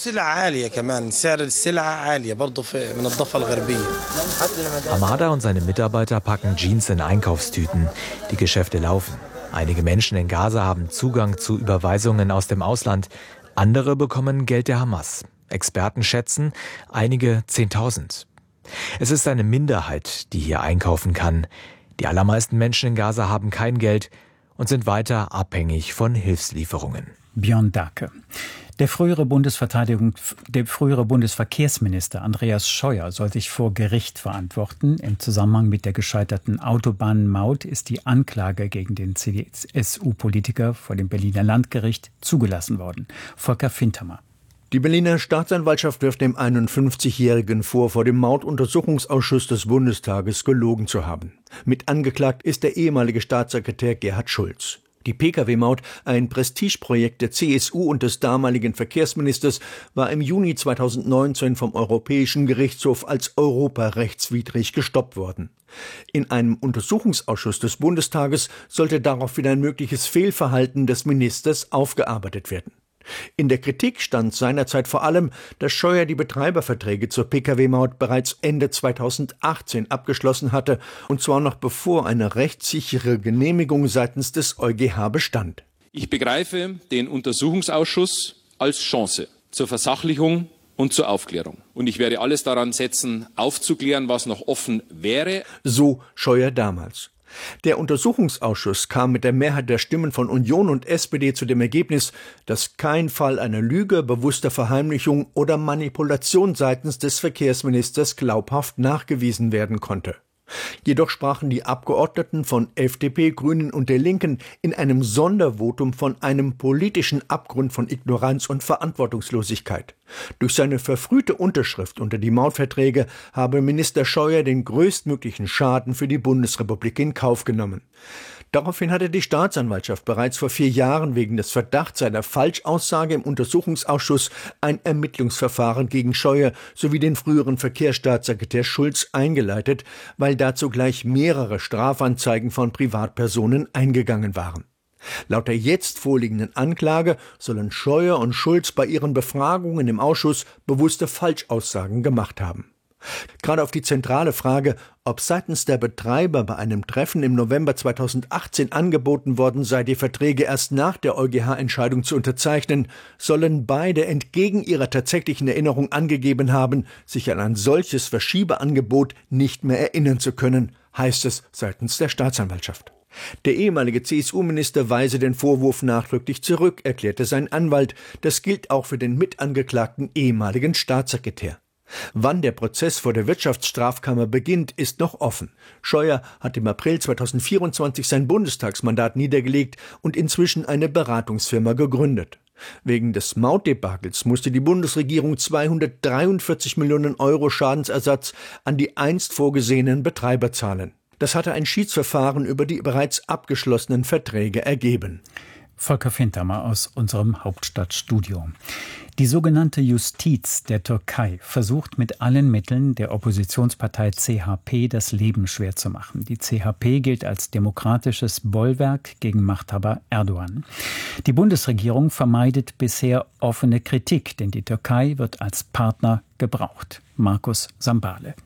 Hamada und seine Mitarbeiter packen Jeans in Einkaufstüten. Die Geschäfte laufen. Einige Menschen in Gaza haben Zugang zu Überweisungen aus dem Ausland. Andere bekommen Geld der Hamas. Experten schätzen, einige zehntausend. Es ist eine Minderheit, die hier einkaufen kann. Die allermeisten Menschen in Gaza haben kein Geld und sind weiter abhängig von Hilfslieferungen. Björn Dake. Der frühere, Bundesverteidigung, der frühere Bundesverkehrsminister Andreas Scheuer soll sich vor Gericht verantworten. Im Zusammenhang mit der gescheiterten Autobahnmaut ist die Anklage gegen den C D S U-Politiker vor dem Berliner Landgericht zugelassen worden. Volker Fintermer. Die Berliner Staatsanwaltschaft wirft dem einundfünfzigjährigen vor, vor dem Mautuntersuchungsausschuss des Bundestages gelogen zu haben. Mit angeklagt ist der ehemalige Staatssekretär Gerhard Schulz. Die Pkw-Maut, ein Prestigeprojekt der C S U und des damaligen Verkehrsministers, war im Juni zweitausendneunzehn vom Europäischen Gerichtshof als europarechtswidrig gestoppt worden. In einem Untersuchungsausschuss des Bundestages sollte daraufhin ein mögliches Fehlverhalten des Ministers aufgearbeitet werden. In der Kritik stand seinerzeit vor allem, dass Scheuer die Betreiberverträge zur Pkw-Maut bereits Ende zweitausendachtzehn abgeschlossen hatte, und zwar noch bevor eine rechtssichere Genehmigung seitens des EuGH bestand. Ich begreife den Untersuchungsausschuss als Chance zur Versachlichung und zur Aufklärung. Und ich werde alles daran setzen, aufzuklären, was noch offen wäre. So Scheuer damals. Der Untersuchungsausschuss kam mit der Mehrheit der Stimmen von Union und S P D zu dem Ergebnis, dass kein Fall einer Lüge, bewusster Verheimlichung oder Manipulation seitens des Verkehrsministers glaubhaft nachgewiesen werden konnte. Jedoch sprachen die Abgeordneten von F D P, Grünen und der Linken in einem Sondervotum von einem politischen Abgrund von Ignoranz und Verantwortungslosigkeit. Durch seine verfrühte Unterschrift unter die Mautverträge habe Minister Scheuer den größtmöglichen Schaden für die Bundesrepublik in Kauf genommen. Daraufhin hatte die Staatsanwaltschaft bereits vor vier Jahren wegen des Verdachts einer Falschaussage im Untersuchungsausschuss ein Ermittlungsverfahren gegen Scheuer sowie den früheren Verkehrsstaatssekretär Schulz eingeleitet, weil dazu gleich mehrere Strafanzeigen von Privatpersonen eingegangen waren. Laut der jetzt vorliegenden Anklage sollen Scheuer und Schulz bei ihren Befragungen im Ausschuss bewusste Falschaussagen gemacht haben. Gerade auf die zentrale Frage, ob seitens der Betreiber bei einem Treffen im November zweitausendachtzehn angeboten worden sei, die Verträge erst nach der EuGH-Entscheidung zu unterzeichnen, sollen beide entgegen ihrer tatsächlichen Erinnerung angegeben haben, sich an ein solches Verschiebeangebot nicht mehr erinnern zu können, heißt es seitens der Staatsanwaltschaft. Der ehemalige C S U-Minister weise den Vorwurf nachdrücklich zurück, erklärte sein Anwalt. Das gilt auch für den mitangeklagten ehemaligen Staatssekretär. Wann der Prozess vor der Wirtschaftsstrafkammer beginnt, ist noch offen. Scheuer hat im April zweitausendvierundzwanzig sein Bundestagsmandat niedergelegt und inzwischen eine Beratungsfirma gegründet. Wegen des Mautdebakels musste die Bundesregierung zweihundertdreiundvierzig Millionen Euro Schadensersatz an die einst vorgesehenen Betreiber zahlen. Das hatte ein Schiedsverfahren über die bereits abgeschlossenen Verträge ergeben. Volker Fintermer aus unserem Hauptstadtstudio. Die sogenannte Justiz der Türkei versucht mit allen Mitteln der Oppositionspartei C H P das Leben schwer zu machen. Die C H P gilt als demokratisches Bollwerk gegen Machthaber Erdogan. Die Bundesregierung vermeidet bisher offene Kritik, denn die Türkei wird als Partner gebraucht. Markus Sambale.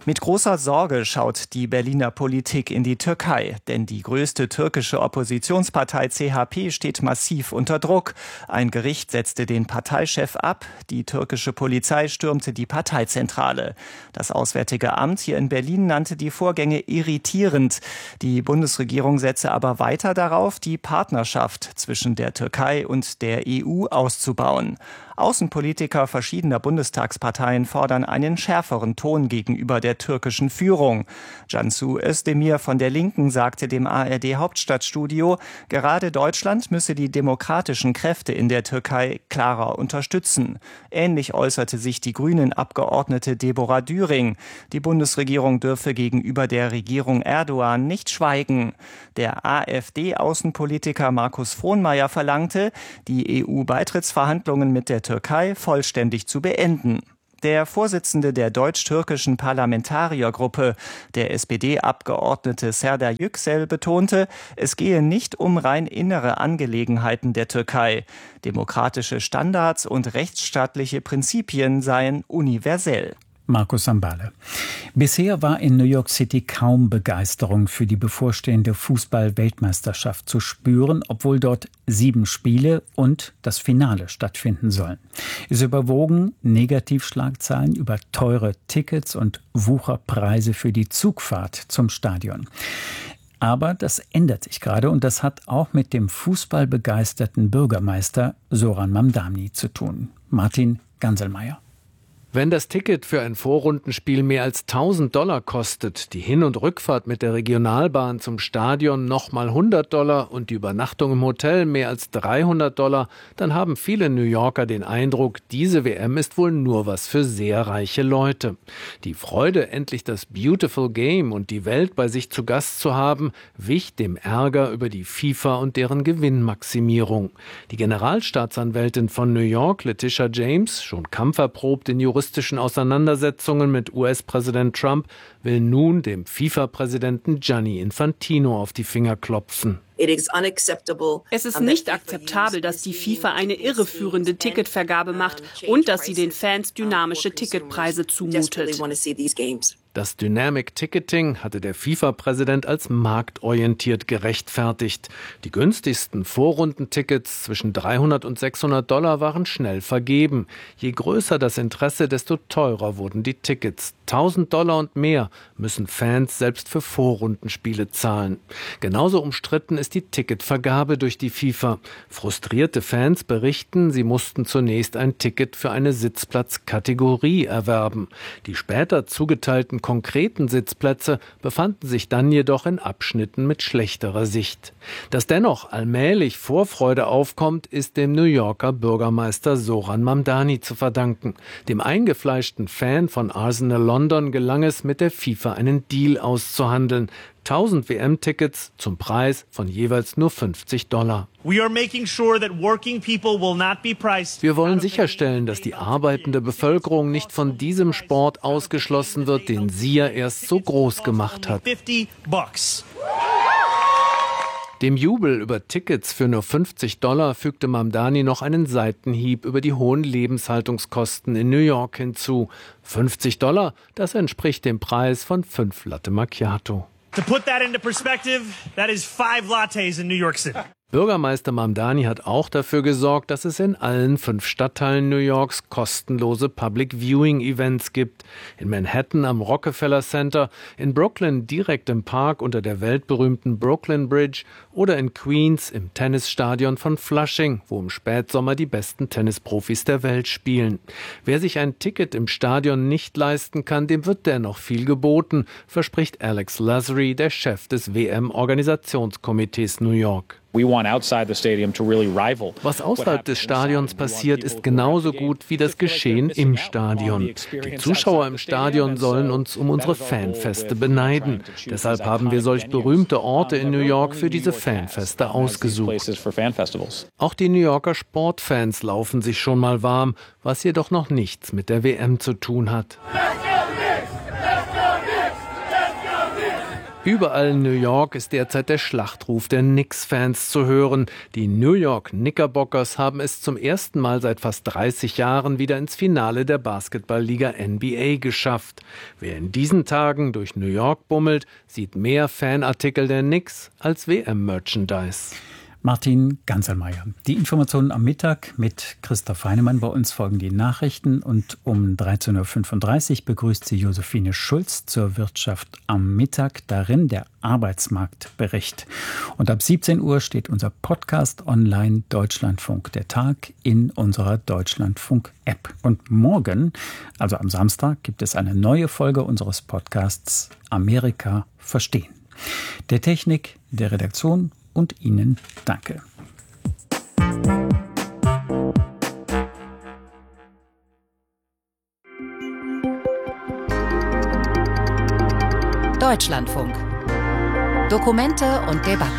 Mit großer Sorge schaut die Berliner Politik in die Türkei, denn die größte türkische Oppositionspartei C H P steht massiv unter Druck. Ein Gericht setzte den Parteichef ab, die türkische Polizei stürmte die Parteizentrale. Das Auswärtige Amt hier in Berlin nannte die Vorgänge irritierend. Die Bundesregierung setze aber weiter darauf, die Partnerschaft zwischen der Türkei und der E U auszubauen. Außenpolitiker verschiedener Bundestagsparteien fordern einen schärferen Ton gegenüber der türkischen Führung. Cansu Özdemir von der Linken sagte dem A R D-Hauptstadtstudio, gerade Deutschland müsse die demokratischen Kräfte in der Türkei klarer unterstützen. Ähnlich äußerte sich die Grünen-Abgeordnete Deborah Düring. Die Bundesregierung dürfe gegenüber der Regierung Erdogan nicht schweigen. Der AfD-Außenpolitiker Markus Frohnmayer verlangte, die E U-Beitrittsverhandlungen mit der Türkei vollständig zu beenden. Der Vorsitzende der deutsch-türkischen Parlamentariergruppe, der S P D-Abgeordnete Serdar Yüksel, betonte, es gehe nicht um rein innere Angelegenheiten der Türkei. Demokratische Standards und rechtsstaatliche Prinzipien seien universell. Markus Sambale. Bisher war in New York City kaum Begeisterung für die bevorstehende Fußball-Weltmeisterschaft zu spüren, obwohl dort sieben Spiele und das Finale stattfinden sollen. Es überwogen Negativschlagzeilen über teure Tickets und Wucherpreise für die Zugfahrt zum Stadion. Aber das ändert sich gerade und das hat auch mit dem fußballbegeisterten Bürgermeister Zoran Mamdani zu tun. Martin Ganselmeier. Wenn das Ticket für ein Vorrundenspiel mehr als tausend Dollar kostet, die Hin- und Rückfahrt mit der Regionalbahn zum Stadion nochmal hundert Dollar und die Übernachtung im Hotel mehr als dreihundert Dollar, dann haben viele New Yorker den Eindruck, diese W M ist wohl nur was für sehr reiche Leute. Die Freude, endlich das Beautiful Game und die Welt bei sich zu Gast zu haben, wich dem Ärger über die FIFA und deren Gewinnmaximierung. Die Generalstaatsanwältin von New York, Letitia James, schon kampferprobt in juristischen Auseinandersetzungen mit U S-Präsident Trump, will nun dem FIFA-Präsidenten Gianni Infantino auf die Finger klopfen. Es ist nicht akzeptabel, dass die FIFA eine irreführende Ticketvergabe macht und dass sie den Fans dynamische Ticketpreise zumutet. Das Dynamic Ticketing hatte der FIFA-Präsident als marktorientiert gerechtfertigt. Die günstigsten Vorrundentickets zwischen dreihundert und sechshundert Dollar waren schnell vergeben. Je größer das Interesse, desto teurer wurden die Tickets. tausend Dollar und mehr müssen Fans selbst für Vorrundenspiele zahlen. Genauso umstritten ist die Ticketvergabe durch die FIFA. Frustrierte Fans berichten, sie mussten zunächst ein Ticket für eine Sitzplatzkategorie erwerben. Die später zugeteilten konkreten Sitzplätze befanden sich dann jedoch in Abschnitten mit schlechterer Sicht. Dass dennoch allmählich Vorfreude aufkommt, ist dem New Yorker Bürgermeister Zoran Mamdani zu verdanken. Dem eingefleischten Fan von Arsenal London gelang es, mit der FIFA einen Deal auszuhandeln. tausend W M-Tickets zum Preis von jeweils nur fünfzig Dollar. Wir wollen sicherstellen, dass die arbeitende Bevölkerung nicht von diesem Sport ausgeschlossen wird, den sie ja erst so groß gemacht hat. Dem Jubel über Tickets für nur fünfzig Dollar fügte Mamdani noch einen Seitenhieb über die hohen Lebenshaltungskosten in New York hinzu. fünfzig Dollar, das entspricht dem Preis von fünf Latte Macchiato. To put that into perspective, that is five lattes in New York City. Bürgermeister Mamdani hat auch dafür gesorgt, dass es in allen fünf Stadtteilen New Yorks kostenlose Public Viewing Events gibt. In Manhattan am Rockefeller Center, in Brooklyn direkt im Park unter der weltberühmten Brooklyn Bridge oder in Queens im Tennisstadion von Flushing, wo im Spätsommer die besten Tennisprofis der Welt spielen. Wer sich ein Ticket im Stadion nicht leisten kann, dem wird dennoch viel geboten, verspricht Alex Lasry, der Chef des W M-Organisationskomitees New York. Was außerhalb des Stadions passiert, ist genauso gut wie das Geschehen im Stadion. Die Zuschauer im Stadion sollen uns um unsere Fanfeste beneiden. Deshalb haben wir solch berühmte Orte in New York für diese Fanfeste ausgesucht. Auch die New Yorker Sportfans laufen sich schon mal warm, was jedoch noch nichts mit der W M zu tun hat. Überall in New York ist derzeit der Schlachtruf der Knicks-Fans zu hören. Die New York Knickerbockers haben es zum ersten Mal seit fast dreißig Jahren wieder ins Finale der Basketballliga N B A geschafft. Wer in diesen Tagen durch New York bummelt, sieht mehr Fanartikel der Knicks als W M-Merchandise. Martin Ganselmeier. Die Informationen am Mittag mit Christoph Heinemann. Bei uns folgen die Nachrichten und um dreizehn Uhr fünfunddreißig begrüßt sie Josephine Schulz zur Wirtschaft am Mittag. Darin der Arbeitsmarktbericht. Und ab siebzehn Uhr steht unser Podcast online Deutschlandfunk der Tag in unserer Deutschlandfunk-App. Und morgen, also am Samstag, gibt es eine neue Folge unseres Podcasts Amerika verstehen. Der Technik, der Redaktion und Ihnen danke. Deutschlandfunk. Dokumente und Debatten.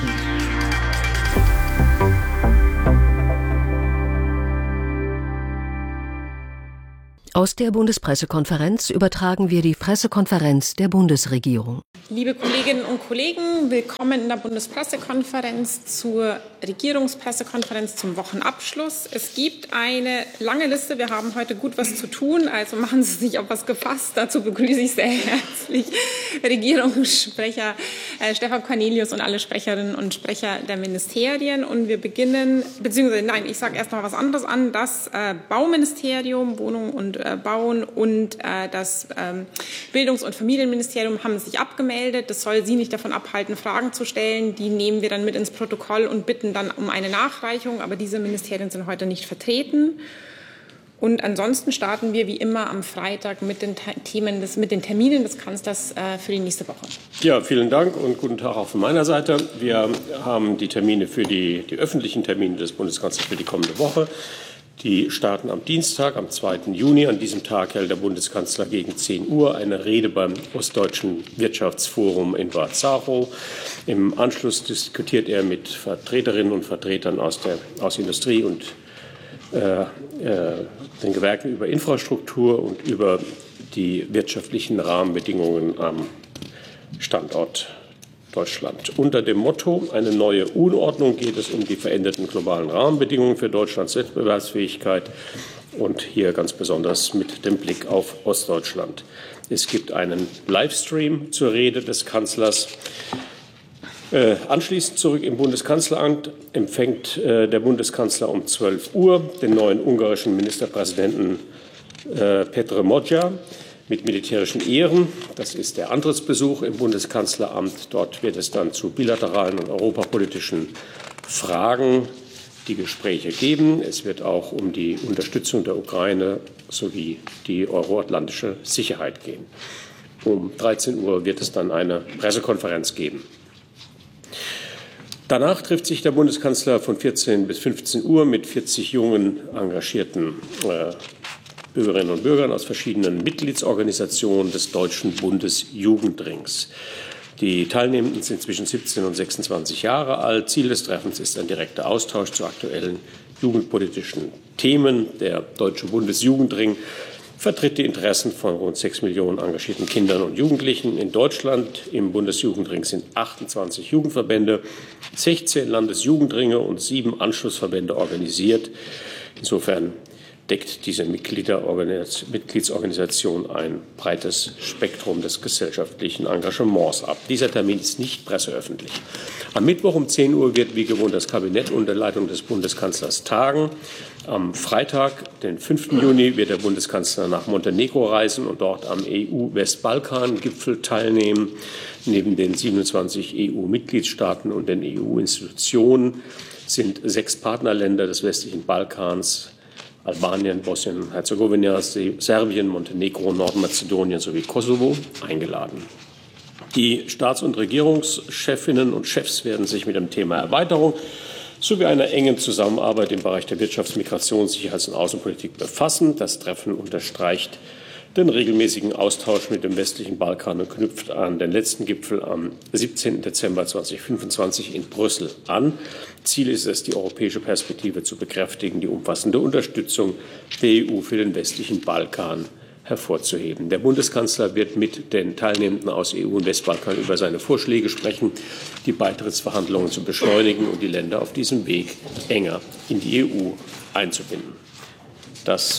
Aus der Bundespressekonferenz übertragen wir die Pressekonferenz der Bundesregierung. Liebe Kolleginnen und Kollegen, willkommen in der Bundespressekonferenz zur Regierungspressekonferenz zum Wochenabschluss. Es gibt eine lange Liste. Wir haben heute gut was zu tun, also machen Sie sich auf was gefasst. Dazu begrüße ich sehr herzlich Regierungssprecher äh, Stefan Cornelius und alle Sprecherinnen und Sprecher der Ministerien. Und wir beginnen, beziehungsweise nein, ich sage erst noch was anderes an. Das äh, Bauministerium, Wohnung und äh, Bauen und äh, das äh, Bildungs- und Familienministerium haben sich abgemeldet. Das soll Sie nicht davon abhalten, Fragen zu stellen. Die nehmen wir dann mit ins Protokoll und bitten dann um eine Nachreichung. Aber diese Ministerien sind heute nicht vertreten. Und ansonsten starten wir wie immer am Freitag mit den Themen, des, mit den Terminen des Kanzlers äh, für die nächste Woche. Ja, vielen Dank und guten Tag auch von meiner Seite. Wir haben die Termine für die, die öffentlichen Termine des Bundeskanzlers für die kommende Woche. Die starten am Dienstag, am zweiten Juni. An diesem Tag hält der Bundeskanzler gegen zehn Uhr eine Rede beim Ostdeutschen Wirtschaftsforum in Bad Zarow. Im Anschluss diskutiert er mit Vertreterinnen und Vertretern aus der aus Industrie und äh, äh, den Gewerken über Infrastruktur und über die wirtschaftlichen Rahmenbedingungen am Standort Deutschland. Unter dem Motto eine neue Unordnung geht es um die veränderten globalen Rahmenbedingungen für Deutschlands Wettbewerbsfähigkeit und hier ganz besonders mit dem Blick auf Ostdeutschland. Es gibt einen Livestream zur Rede des Kanzlers. Äh, anschließend zurück im Bundeskanzleramt empfängt äh, der Bundeskanzler um zwölf Uhr den neuen ungarischen Ministerpräsidenten äh, Petr Modja mit militärischen Ehren. Das ist der Antrittsbesuch im Bundeskanzleramt. Dort wird es dann zu bilateralen und europapolitischen Fragen die Gespräche geben. Es wird auch um die Unterstützung der Ukraine sowie die euroatlantische Sicherheit gehen. Um dreizehn Uhr wird es dann eine Pressekonferenz geben. Danach trifft sich der Bundeskanzler von vierzehn bis fünfzehn Uhr mit vierzig jungen, engagierten äh, Bürgerinnen und Bürgern aus verschiedenen Mitgliedsorganisationen des Deutschen Bundesjugendrings. Die Teilnehmenden sind zwischen siebzehn und sechsundzwanzig Jahre alt. Ziel des Treffens ist ein direkter Austausch zu aktuellen jugendpolitischen Themen. Der Deutsche Bundesjugendring vertritt die Interessen von rund sechs Millionen engagierten Kindern und Jugendlichen in Deutschland. Im Bundesjugendring sind achtundzwanzig Jugendverbände, sechzehn Landesjugendringe und sieben Anschlussverbände organisiert. Insofern deckt diese Mitgliedsorganisation ein breites Spektrum des gesellschaftlichen Engagements ab. Dieser Termin ist nicht presseöffentlich. Am Mittwoch um zehn Uhr wird wie gewohnt das Kabinett unter Leitung des Bundeskanzlers tagen. Am Freitag, den fünften Juni, wird der Bundeskanzler nach Montenegro reisen und dort am E U-Westbalkan-Gipfel teilnehmen. Neben den siebenundzwanzig E U-Mitgliedstaaten und den E U-Institutionen sind sechs Partnerländer des westlichen Balkans, Albanien, Bosnien-Herzegowina, Serbien, Montenegro, Nordmazedonien sowie Kosovo eingeladen. Die Staats- und Regierungschefinnen und Chefs werden sich mit dem Thema Erweiterung sowie einer engen Zusammenarbeit im Bereich der Wirtschafts-, Migrations-, Sicherheits- und Außenpolitik befassen. Das Treffen unterstreicht den regelmäßigen Austausch mit dem westlichen Balkan und knüpft an den letzten Gipfel am siebzehnten Dezember zweitausendfünfundzwanzig in Brüssel an. Ziel ist es, die europäische Perspektive zu bekräftigen, die umfassende Unterstützung der E U für den westlichen Balkan hervorzuheben. Der Bundeskanzler wird mit den Teilnehmenden aus E U und Westbalkan über seine Vorschläge sprechen, die Beitrittsverhandlungen zu beschleunigen und die Länder auf diesem Weg enger in die E U einzubinden. Das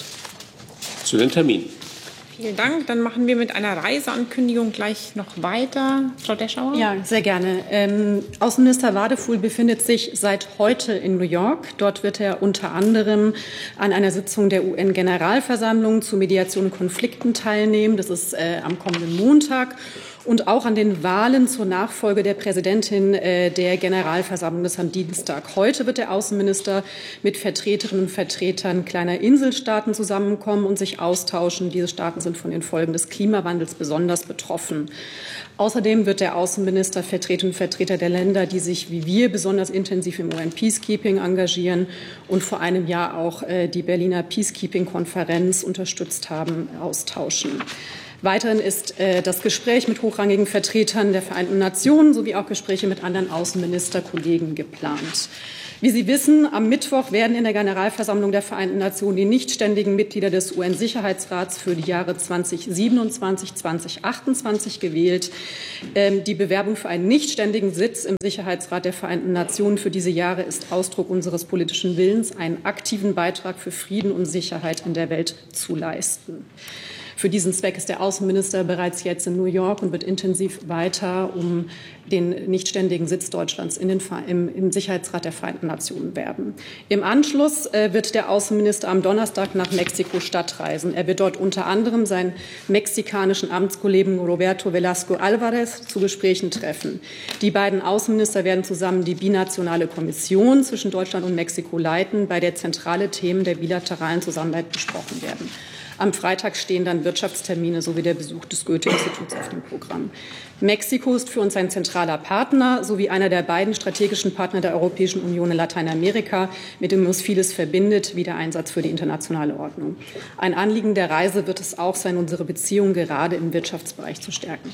zu den Terminen. Vielen Dank. Dann machen wir mit einer Reiseankündigung gleich noch weiter. Frau Deschauer? Ja, sehr gerne. Ähm, Außenminister Wadefuhl befindet sich seit heute in New York. Dort wird er unter anderem an einer Sitzung der U N-Generalversammlung zu Mediation und Konflikten teilnehmen. Das ist äh, am kommenden Montag. Und auch an den Wahlen zur Nachfolge der Präsidentin äh, der Generalversammlung. Das ist am Dienstag. Heute wird der Außenminister mit Vertreterinnen und Vertretern kleiner Inselstaaten zusammenkommen und sich austauschen. Diese Staaten sind von den Folgen des Klimawandels besonders betroffen. Außerdem wird der Außenminister Vertreterinnen und Vertreter der Länder, die sich wie wir besonders intensiv im U N-Peacekeeping engagieren und vor einem Jahr auch äh, die Berliner Peacekeeping-Konferenz unterstützt haben, austauschen. Weiterhin ist äh, das Gespräch mit hochrangigen Vertretern der Vereinten Nationen sowie auch Gespräche mit anderen Außenministerkollegen geplant. Wie Sie wissen, am Mittwoch werden in der Generalversammlung der Vereinten Nationen die nichtständigen Mitglieder des U N-Sicherheitsrats für die Jahre zweitausendsiebenundzwanzig bis zweitausendachtundzwanzig gewählt. Ähm, die Bewerbung für einen nichtständigen Sitz im Sicherheitsrat der Vereinten Nationen für diese Jahre ist Ausdruck unseres politischen Willens, einen aktiven Beitrag für Frieden und Sicherheit in der Welt zu leisten. Für diesen Zweck ist der Außenminister bereits jetzt in New York und wird intensiv weiter um den nichtständigen Sitz Deutschlands in den, im, im Sicherheitsrat der Vereinten Nationen werben. Im Anschluss äh, wird der Außenminister am Donnerstag nach Mexiko-Stadt reisen. Er wird dort unter anderem seinen mexikanischen Amtskollegen Roberto Velasco Alvarez zu Gesprächen treffen. Die beiden Außenminister werden zusammen die binationale Kommission zwischen Deutschland und Mexiko leiten, bei der zentrale Themen der bilateralen Zusammenarbeit besprochen werden. Am Freitag stehen dann Wirtschaftstermine sowie der Besuch des Goethe-Instituts auf dem Programm. Mexiko ist für uns ein zentraler Partner sowie einer der beiden strategischen Partner der Europäischen Union in Lateinamerika, mit dem uns vieles verbindet, wie der Einsatz für die internationale Ordnung. Ein Anliegen der Reise wird es auch sein, unsere Beziehungen gerade im Wirtschaftsbereich zu stärken.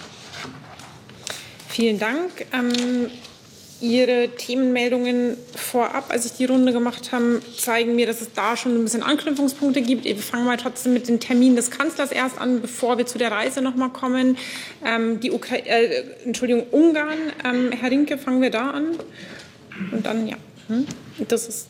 Vielen Dank. Ähm Ihre Themenmeldungen vorab, als ich die Runde gemacht habe, zeigen mir, dass es da schon ein bisschen Anknüpfungspunkte gibt. Wir fangen mal trotzdem mit den Terminen des Kanzlers erst an, bevor wir zu der Reise noch mal kommen. Ähm, die Ukra äh, Entschuldigung, Ungarn. Ähm, Herr Rinke, fangen wir da an. Und dann, ja, hm? das ist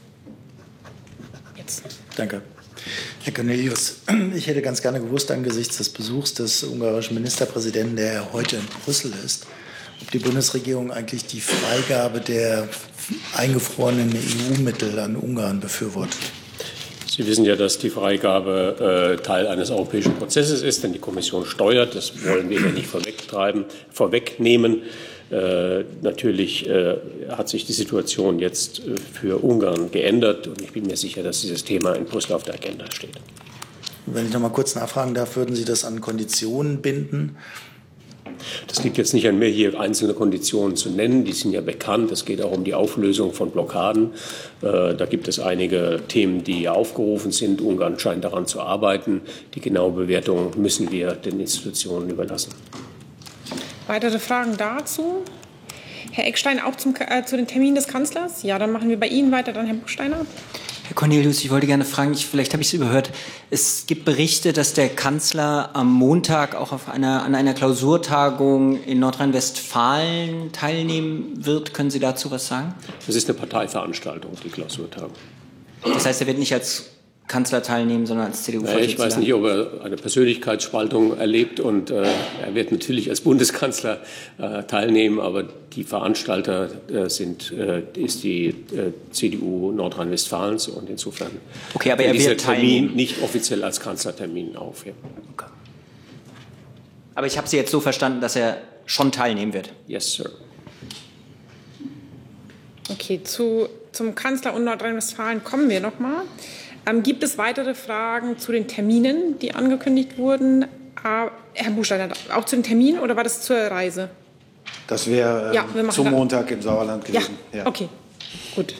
jetzt. Danke. Herr Cornelius, ich hätte ganz gerne gewusst, angesichts des Besuchs des ungarischen Ministerpräsidenten, der heute in Brüssel ist, ob die Bundesregierung eigentlich die Freigabe der eingefrorenen E U-Mittel an Ungarn befürwortet. Sie wissen ja, dass die Freigabe äh, Teil eines europäischen Prozesses ist, denn die Kommission steuert. Das wollen wir ja nicht vorwegtreiben, vorwegnehmen. Äh, natürlich äh, hat sich die Situation jetzt äh, für Ungarn geändert und ich bin mir sicher, dass dieses Thema in Brüssel auf der Agenda steht. Wenn ich noch mal kurz nachfragen darf, würden Sie das an Konditionen binden? Das liegt jetzt nicht an mir, hier einzelne Konditionen zu nennen. Die sind ja bekannt. Es geht auch um die Auflösung von Blockaden. Äh, da gibt es einige Themen, die aufgerufen sind. Ungarn scheint daran zu arbeiten. Die genaue Bewertung müssen wir den Institutionen überlassen. Weitere Fragen dazu? Herr Eckstein, auch zum, äh, zu den Terminen des Kanzlers? Ja, dann machen wir bei Ihnen weiter, dann Herr Buchsteiner. Herr Cornelius, ich wollte gerne fragen, ich, vielleicht habe ich es überhört. Es gibt Berichte, dass der Kanzler am Montag auch auf einer, an einer Klausurtagung in Nordrhein-Westfalen teilnehmen wird. Können Sie dazu was sagen? Das ist eine Parteiveranstaltung, die Klausurtagung. Das heißt, er wird nicht als Kanzler teilnehmen, sondern als C D U-Vorsitzender? Ich weiß nicht, ob er eine Persönlichkeitsspaltung erlebt und äh, er wird natürlich als Bundeskanzler äh, teilnehmen, aber die Veranstalter äh, sind, äh, ist die äh, C D U Nordrhein-Westfalens und insofern okay, aber er dieser wird Termin teilnehmen. Nicht offiziell als Kanzlertermin auf. Ja. Okay. Aber ich habe Sie jetzt so verstanden, dass er schon teilnehmen wird? Yes, sir. Okay, zu, zum Kanzler und Nordrhein-Westfalen kommen wir noch mal. Ähm, gibt es weitere Fragen zu den Terminen, die angekündigt wurden? Äh, Herr Buchsteiner, auch zu den Terminen oder war das zur Reise? Das wäre äh, ja, zum Montag im Sauerland gewesen. Ja, ja. Okay, gut.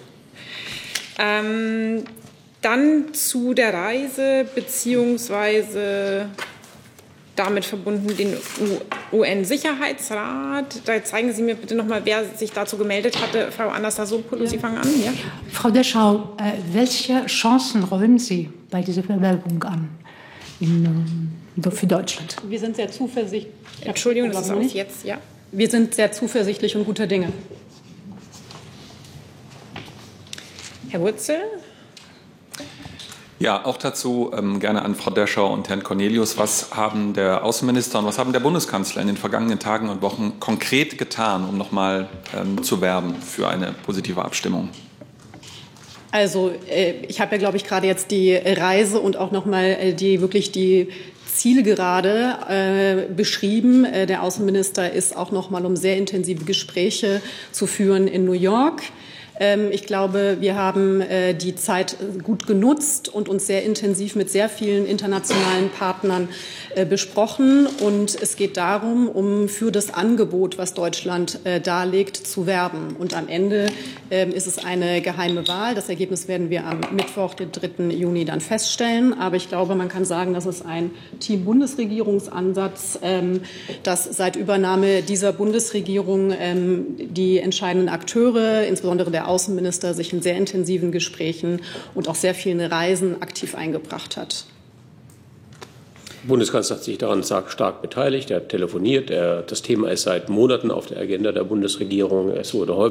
Ähm, dann zu der Reise beziehungsweise damit verbunden den U N-Sicherheitsrat. Da zeigen Sie mir bitte noch mal, wer sich dazu gemeldet hatte. Frau Anastasopoulos, Sie fangen an. Ja? Frau Deschau, äh, welche Chancen räumen Sie bei dieser Bewerbung an? In, ähm für Deutschland. Wir sind sehr zuversichtlich. Entschuldigung, das ist auch jetzt, ja. Wir sind sehr zuversichtlich und guter Dinge. Herr Wurzel? Ja, auch dazu ähm, gerne an Frau Descher und Herrn Cornelius. Was haben der Außenminister und was haben der Bundeskanzler in den vergangenen Tagen und Wochen konkret getan, um noch mal ähm, zu werben für eine positive Abstimmung? Also äh, ich habe ja, glaube ich, gerade jetzt die Reise und auch noch mal äh, die wirklich die Zielgerade äh, beschrieben. Äh, der Außenminister ist auch noch mal, um sehr intensive Gespräche zu führen, in New York. Ich glaube, wir haben die Zeit gut genutzt und uns sehr intensiv mit sehr vielen internationalen Partnern besprochen. Und es geht darum, um für das Angebot, was Deutschland darlegt, zu werben. Und am Ende ist es eine geheime Wahl. Das Ergebnis werden wir am Mittwoch, den dritten Juni, dann feststellen. Aber ich glaube, man kann sagen, das ist ein Team-Bundesregierungsansatz, dass seit Übernahme dieser Bundesregierung die entscheidenden Akteure, insbesondere der Außenminister, sich in sehr intensiven Gesprächen und auch sehr vielen Reisen aktiv eingebracht hat. Der Bundeskanzler hat sich daran stark beteiligt. Er hat telefoniert. Er, das Thema ist seit Monaten auf der Agenda der Bundesregierung. Es wurde häufig